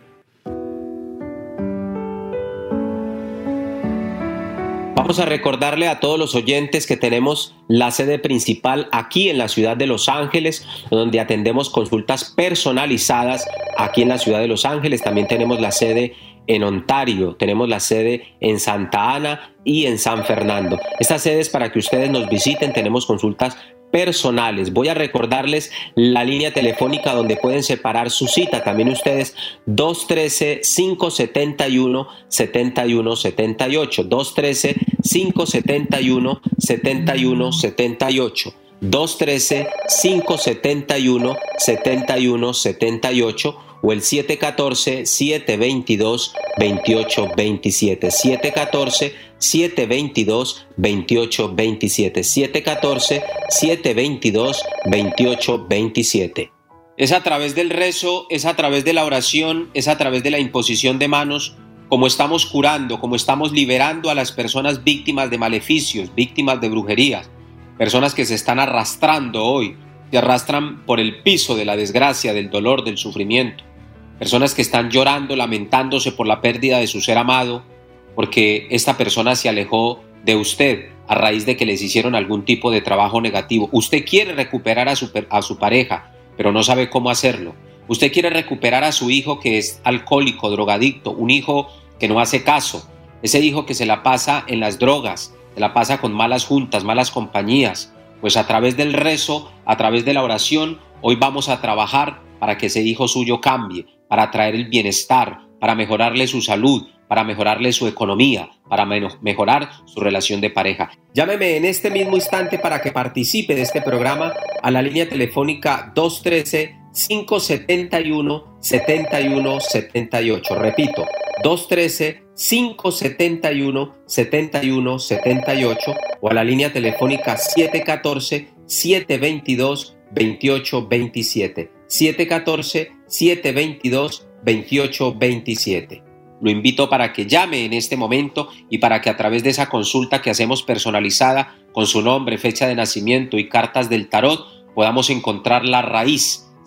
Vamos a recordarle a todos los oyentes que tenemos la sede principal aquí en la ciudad de Los Ángeles, donde atendemos consultas personalizadas aquí en la ciudad de Los Ángeles. También tenemos la sede en Ontario, tenemos la sede en Santa Ana y en San Fernando. Estas sedes para que ustedes nos visiten, tenemos consultas personales. Voy a recordarles la línea telefónica donde pueden separar su cita. También ustedes dos uno tres, cinco siete uno, siete uno siete ocho, dos uno tres, cinco siete uno, siete uno siete ocho, dos uno tres, cinco siete uno, siete uno siete ocho o el siete uno cuatro, siete dos dos, dos ocho dos siete, siete uno cuatro, siete dos dos, dos ocho dos siete, siete uno cuatro, siete dos dos, dos ocho dos siete. Es a través del rezo, es a través de la oración, es a través de la imposición de manos, como estamos curando, como estamos liberando a las personas víctimas de maleficios, víctimas de brujerías, personas que se están arrastrando hoy, se arrastran por el piso de la desgracia, del dolor, del sufrimiento. Personas que están llorando, lamentándose por la pérdida de su ser amado, porque esta persona se alejó de usted a raíz de que les hicieron algún tipo de trabajo negativo. Usted quiere recuperar a su, a su pareja, pero no sabe cómo hacerlo. Usted quiere recuperar a su hijo que es alcohólico, drogadicto, un hijo que no hace caso, ese hijo que se la pasa en las drogas, se la pasa con malas juntas, malas compañías. Pues a través del rezo, a través de la oración, hoy vamos a trabajar para que ese hijo suyo cambie, para traer el bienestar, para mejorarle su salud, para mejorarle su economía, para mejorar su relación de pareja. Llámeme en este mismo instante para que participe de este programa a la línea telefónica dos uno tres, cinco siete uno, siete uno siete ocho. Repito, dos uno tres, cinco siete uno, siete uno siete ocho o a la línea telefónica siete uno cuatro, siete dos dos, dos ocho dos siete. siete uno cuatro, siete dos dos, dos ocho dos siete. Lo invito para que llame en este momento y para que a través de esa consulta que hacemos personalizada con su nombre, fecha de nacimiento y cartas del tarot podamos encontrar la raíz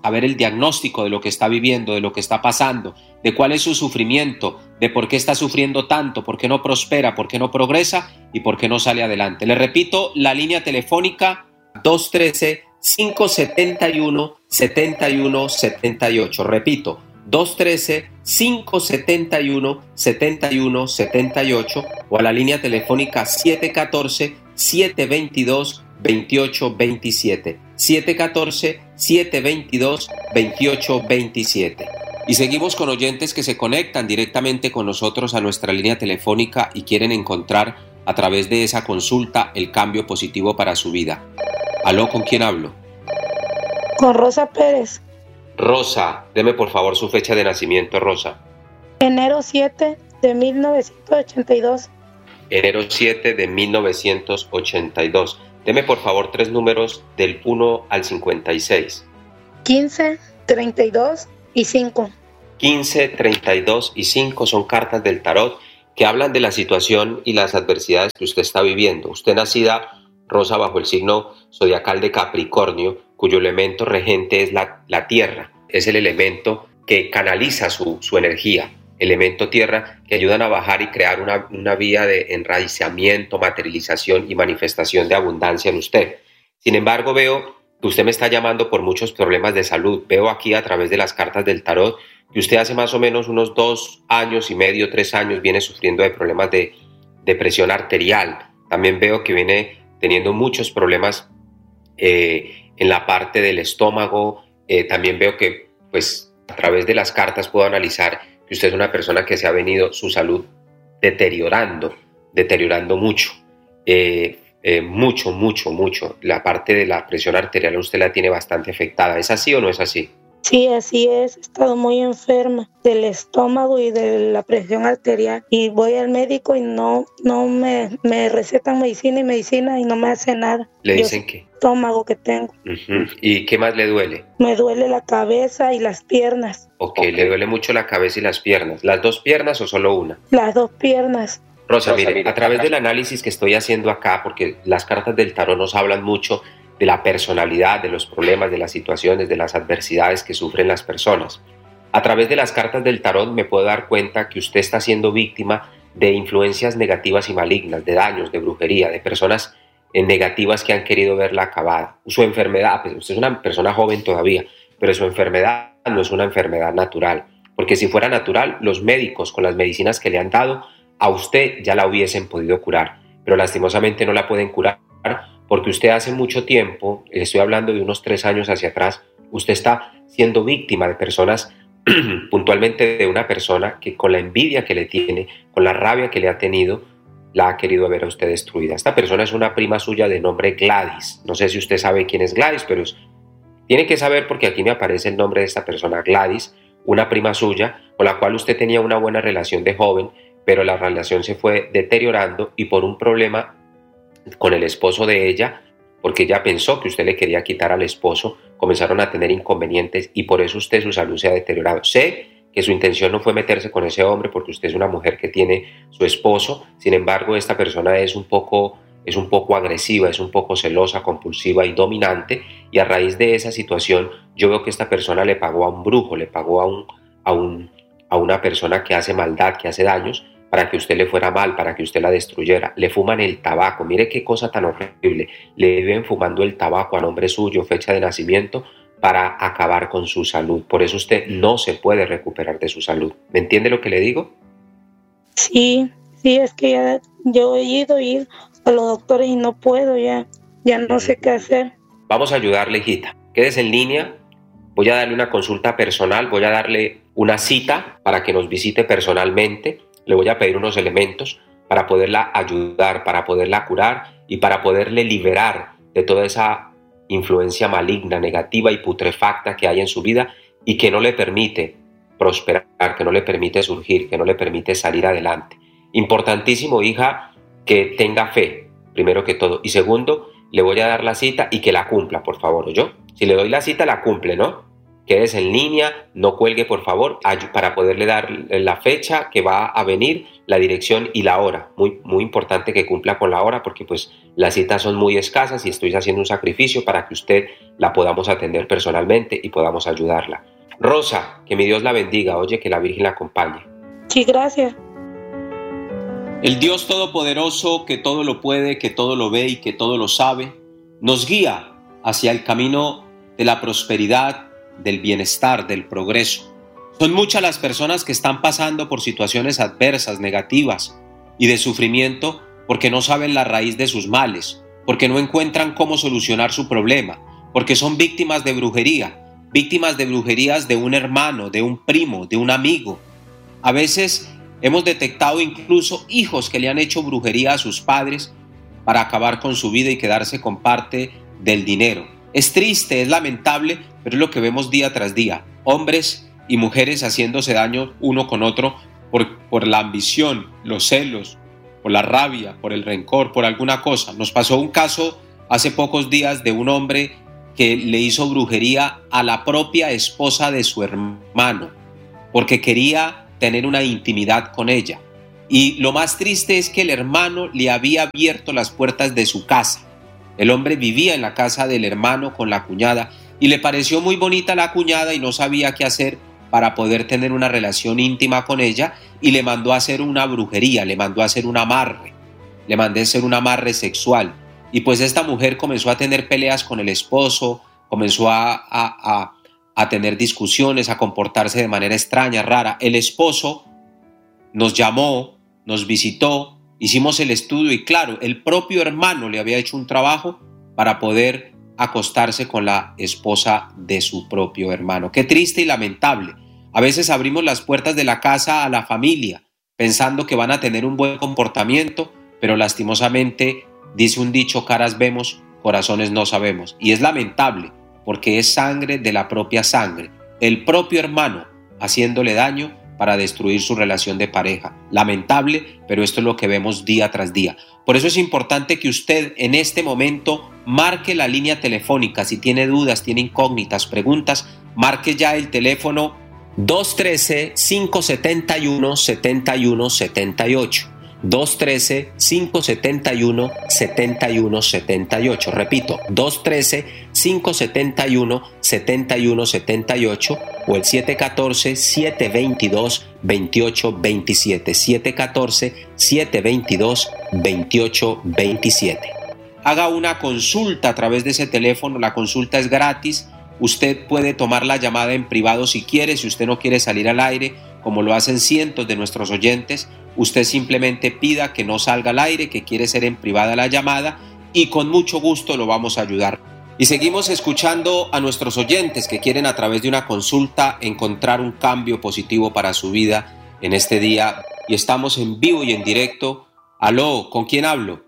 saber el diagnóstico de lo que está viviendo, de lo que está pasando, de cuál es su sufrimiento, de por qué está sufriendo tanto, por qué no prospera, por qué no progresa y por qué no sale adelante. Le repito, la línea telefónica dos uno tres, cinco siete uno, siete uno siete ocho. Repito, dos uno tres, cinco siete uno, siete uno siete ocho o a la línea telefónica siete uno cuatro, siete dos dos, dos ocho dos siete. siete uno cuatro, siete dos dos, dos ocho dos siete. Y seguimos con oyentes que se conectan directamente con nosotros a nuestra línea telefónica y quieren encontrar a través de esa consulta el cambio positivo para su vida. ¿Aló? ¿Con quién hablo? Con Rosa Pérez. Rosa, deme por favor su fecha de nacimiento, Rosa. Enero siete de mil novecientos ochenta y dos. Enero siete de mil novecientos ochenta y dos. Deme por favor tres números del uno al cincuenta y seis. quince, treinta y dos y cinco. quince, treinta y dos y cinco son cartas del tarot que hablan de la situación y las adversidades que usted está viviendo. Usted nacida, Rosa, bajo el signo zodiacal de Capricornio, cuyo elemento regente es la, la tierra. Es el elemento que canaliza su, su energía. Elemento tierra que ayudan a bajar y crear una, una vía de enraizamiento, materialización y manifestación de abundancia en usted. Sin embargo, veo que usted me está llamando por muchos problemas de salud. Veo aquí a través de las cartas del tarot que usted hace más o menos unos dos años y medio, tres años viene sufriendo de problemas de, de presión arterial. También veo que viene teniendo muchos problemas eh, en la parte del estómago. Eh, también veo que pues a través de las cartas puedo analizar que usted es una persona que se ha venido su salud deteriorando, deteriorando mucho, eh, eh, mucho, mucho, mucho. La parte de la presión arterial usted la tiene bastante afectada. ¿Es así o no es así? Sí, así es. He estado muy enferma del estómago y de la presión arterial. Y voy al médico y no, no me, me recetan medicina y medicina y no me hace nada. ¿Le dicen qué? Estómago que tengo. Uh-huh. ¿Y qué más le duele? Me duele la cabeza y las piernas. Ok, le duele mucho la cabeza y las piernas. ¿Las dos piernas o solo una? Las dos piernas. Rosa, Rosa mire, a través del análisis que estoy haciendo acá, porque las cartas del tarot nos hablan mucho de la personalidad, de los problemas, de las situaciones, de las adversidades que sufren las personas. A través de las cartas del tarot me puedo dar cuenta que usted está siendo víctima de influencias negativas y malignas, de daños, de brujería, de personas negativas que han querido verla acabada. Su enfermedad, pues usted es una persona joven todavía, pero su enfermedad no es una enfermedad natural, porque si fuera natural, los médicos con las medicinas que le han dado, a usted ya la hubiesen podido curar, pero lastimosamente no la pueden curar porque usted hace mucho tiempo, estoy hablando de unos tres años hacia atrás, usted está siendo víctima de personas, puntualmente de una persona que con la envidia que le tiene, con la rabia que le ha tenido, la ha querido ver a usted destruida. Esta persona es una prima suya de nombre Gladys. No sé si usted sabe quién es Gladys, pero es, tiene que saber porque aquí me aparece el nombre de esta persona, Gladys, una prima suya con la cual usted tenía una buena relación de joven, pero la relación se fue deteriorando y por un problema con el esposo de ella, porque ella pensó que usted le quería quitar al esposo, comenzaron a tener inconvenientes y por eso usted su salud se ha deteriorado. Sé que su intención no fue meterse con ese hombre porque usted es una mujer que tiene su esposo, sin embargo esta persona es un poco, es un poco agresiva, es un poco celosa, compulsiva y dominante, y a raíz de esa situación yo veo que esta persona le pagó a un brujo, le pagó a, un, a, un, a una persona que hace maldad, que hace daños, para que usted le fuera mal, para que usted la destruyera. Le fuman el tabaco, mire qué cosa tan horrible. Le viven fumando el tabaco a nombre suyo, fecha de nacimiento, para acabar con su salud. Por eso usted no se puede recuperar de su salud. ¿Me entiende lo que le digo? Sí, sí, es que ya yo he ido ir a los doctores y no puedo ya, ya no sé qué hacer. Vamos a ayudarle, hijita. Quédese en línea. Voy a darle una consulta personal, voy a darle una cita para que nos visite personalmente. Le voy a pedir unos elementos para poderla ayudar, para poderla curar y para poderle liberar de toda esa influencia maligna, negativa y putrefacta que hay en su vida y que no le permite prosperar, que no le permite surgir, que no le permite salir adelante. Importantísimo, hija, que tenga fe, primero que todo. Y segundo, le voy a dar la cita y que la cumpla, por favor, ¿oyó? Si le doy la cita, la cumple, ¿no? quédese en línea, no cuelgue por favor, para poderle dar la fecha que va a venir, la dirección y la hora. Muy, muy importante que cumpla con la hora porque pues las citas son muy escasas y estoy haciendo un sacrificio para que usted la podamos atender personalmente y podamos ayudarla. Rosa, que mi Dios la bendiga, oye, que la Virgen la acompañe. Sí, gracias. El Dios Todopoderoso, que todo lo puede, que todo lo ve y que todo lo sabe, nos guía hacia el camino de la prosperidad, del bienestar, del progreso. Son muchas las personas que están pasando por situaciones adversas, negativas y de sufrimiento porque no saben la raíz de sus males, porque no encuentran cómo solucionar su problema, porque son víctimas de brujería, víctimas de brujerías de un hermano, de un primo, de un amigo. A veces hemos detectado incluso hijos que le han hecho brujería a sus padres para acabar con su vida y quedarse con parte del dinero. Es triste, es lamentable, pero es lo que vemos día tras día. Hombres y mujeres haciéndose daño uno con otro por, por la ambición, los celos, por la rabia, por el rencor, por alguna cosa. Nos pasó un caso hace pocos días de un hombre que le hizo brujería a la propia esposa de su hermano porque quería tener una intimidad con ella. Y lo más triste es que el hermano le había abierto las puertas de su casa. El hombre vivía en la casa del hermano con la cuñada y le pareció muy bonita la cuñada y no sabía qué hacer para poder tener una relación íntima con ella y le mandó a hacer una brujería, le mandó a hacer un amarre, le mandó a hacer un amarre sexual. Y pues esta mujer comenzó a tener peleas con el esposo, comenzó a, a, a, a tener discusiones, a comportarse de manera extraña, rara. El esposo nos llamó, nos visitó, hicimos el estudio y claro, el propio hermano le había hecho un trabajo para poder acostarse con la esposa de su propio hermano. Qué triste y lamentable. A veces abrimos las puertas de la casa a la familia pensando que van a tener un buen comportamiento, pero lastimosamente, dice un dicho, caras vemos, corazones no sabemos. Y es lamentable porque es sangre de la propia sangre. El propio hermano haciéndole daño para destruir su relación de pareja. Lamentable, pero esto es lo que vemos día tras día. Por eso es importante que usted en este momento marque la línea telefónica. Si tiene dudas, tiene incógnitas, preguntas, marque ya el teléfono dos uno tres, cinco siete uno, siete uno siete ocho. dos uno tres, cinco siete uno, siete uno siete ocho. Repito, dos uno tres, cinco siete uno, siete uno siete ocho o el siete uno cuatro, siete dos dos, dos ocho dos siete. siete uno cuatro, siete dos dos, dos ocho dos siete. Haga una consulta a través de ese teléfono. La consulta es gratis. Usted puede tomar la llamada en privado si quiere. Si usted no quiere salir al aire, como lo hacen cientos de nuestros oyentes, usted simplemente pida que no salga al aire, que quiere ser en privada la llamada y con mucho gusto lo vamos a ayudar. Y seguimos escuchando a nuestros oyentes que quieren a través de una consulta encontrar un cambio positivo para su vida en este día. Y estamos en vivo y en directo. Aló, ¿con quién hablo?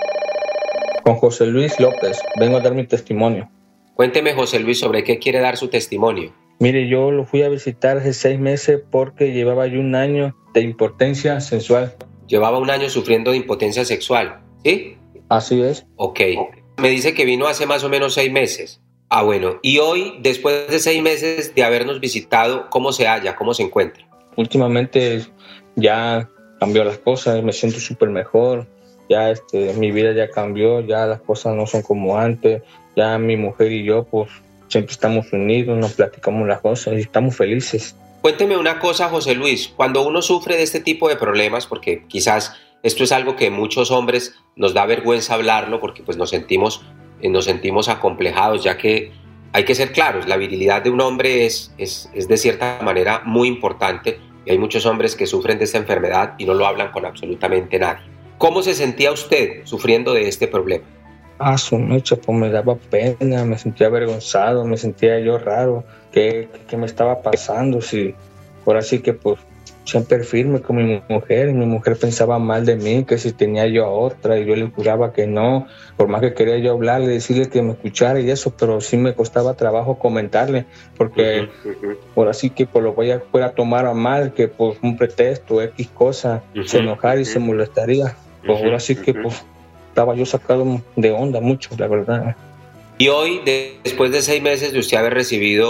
Con José Luis López. Vengo a dar mi testimonio. Cuénteme, José Luis, sobre qué quiere dar su testimonio. Mire, yo lo fui a visitar hace seis meses porque llevaba yo un año de impotencia sexual. Llevaba un año sufriendo de impotencia sexual, ¿sí? Así es. Ok. Me dice que vino hace más o menos seis meses. Ah, bueno. Y hoy, después de seis meses de habernos visitado, ¿cómo se halla? ¿Cómo se encuentra? Últimamente ya cambió las cosas, me siento súper mejor. Ya este, mi vida ya cambió, ya las cosas no son como antes. Ya mi mujer y yo, pues, siempre estamos unidos, nos platicamos las cosas y estamos felices. Cuénteme una cosa, José Luis. Cuando uno sufre de este tipo de problemas, porque quizás esto es algo que muchos hombres nos da vergüenza hablarlo, porque pues nos sentimos, eh, nos sentimos acomplejados, ya que hay que ser claros, la virilidad de un hombre es, es, es de cierta manera muy importante y hay muchos hombres que sufren de esta enfermedad y no lo hablan con absolutamente nadie. ¿Cómo se sentía usted sufriendo de este problema? Ah, su noche, pues me daba pena, me sentía avergonzado, me sentía yo raro, ¿qué, qué me estaba pasando? Sí, ahora sí que pues siempre firme con mi mujer, mi mujer pensaba mal de mí, que si tenía yo a otra, y yo le juraba que no, por más que quería yo hablarle, decirle que me escuchara y eso, pero sí me costaba trabajo comentarle, porque uh-huh, uh-huh. ahora sí que pues lo voy a, fuera a tomar a mal, que por un pretexto, X cosa, uh-huh, se enojara uh-huh. y se molestaría, pues uh-huh, ahora sí que pues estaba yo sacado de onda mucho, la verdad. Y hoy, de, después de seis meses de usted haber recibido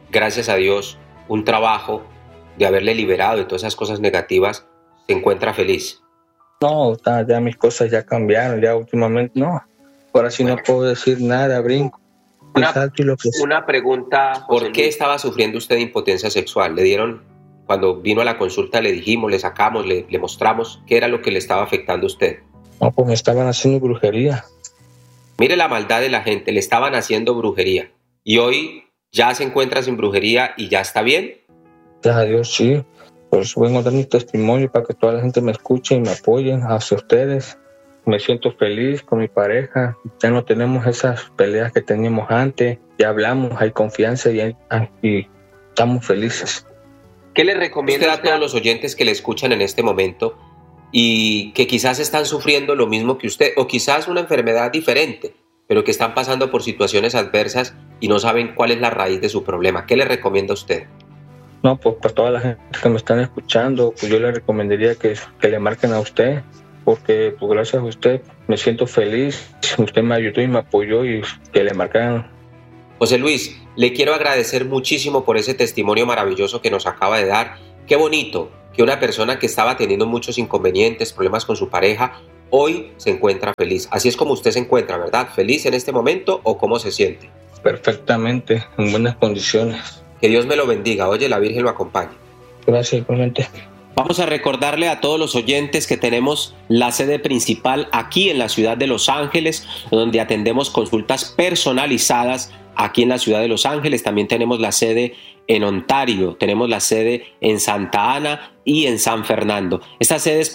gracias a Dios, un trabajo, de haberle liberado de todas esas cosas negativas, se encuentra feliz. No, ya mis cosas ya cambiaron, ya últimamente no. Ahora sí bueno. No puedo decir nada, brinco. Una, y lo que una pregunta, ¿por qué estaba sufriendo usted de impotencia sexual? ¿Le dieron, cuando vino a la consulta, le dijimos, le sacamos, le, le mostramos qué era lo que le estaba afectando a usted? No, pues me estaban haciendo brujería. Mire la maldad de la gente, le estaban haciendo brujería. Y hoy ya se encuentra sin brujería y ya está bien. Gracias a Dios, sí. Por eso vengo a dar mi testimonio para que toda la gente me escuche y me apoyen hacia ustedes. Me siento feliz con mi pareja. Ya no tenemos esas peleas que teníamos antes. Ya hablamos, hay confianza y, y estamos felices. ¿Qué le recomienda a todos los oyentes que le escuchan en este momento y que quizás están sufriendo lo mismo que usted o quizás una enfermedad diferente, pero que están pasando por situaciones adversas y no saben cuál es la raíz de su problema? ¿Qué le recomienda a usted? No, pues para toda la gente que me están escuchando, pues yo le recomendaría que, que le marquen a usted, porque pues gracias a usted me siento feliz, usted me ayudó y me apoyó y que le marcaran. José Luis, le quiero agradecer muchísimo por ese testimonio maravilloso que nos acaba de dar. Qué bonito que una persona que estaba teniendo muchos inconvenientes, problemas con su pareja, hoy se encuentra feliz. Así es como usted se encuentra, ¿verdad? ¿Feliz en este momento o cómo se siente? Perfectamente, en buenas condiciones. Que Dios me lo bendiga. Oye, la Virgen lo acompañe. Gracias, igualmente. Vamos a recordarle a todos los oyentes que tenemos la sede principal aquí en la ciudad de Los Ángeles, donde atendemos consultas personalizadas aquí en la ciudad de Los Ángeles. También tenemos la sede en Ontario, tenemos la sede en Santa Ana y en San Fernando. Estas sedes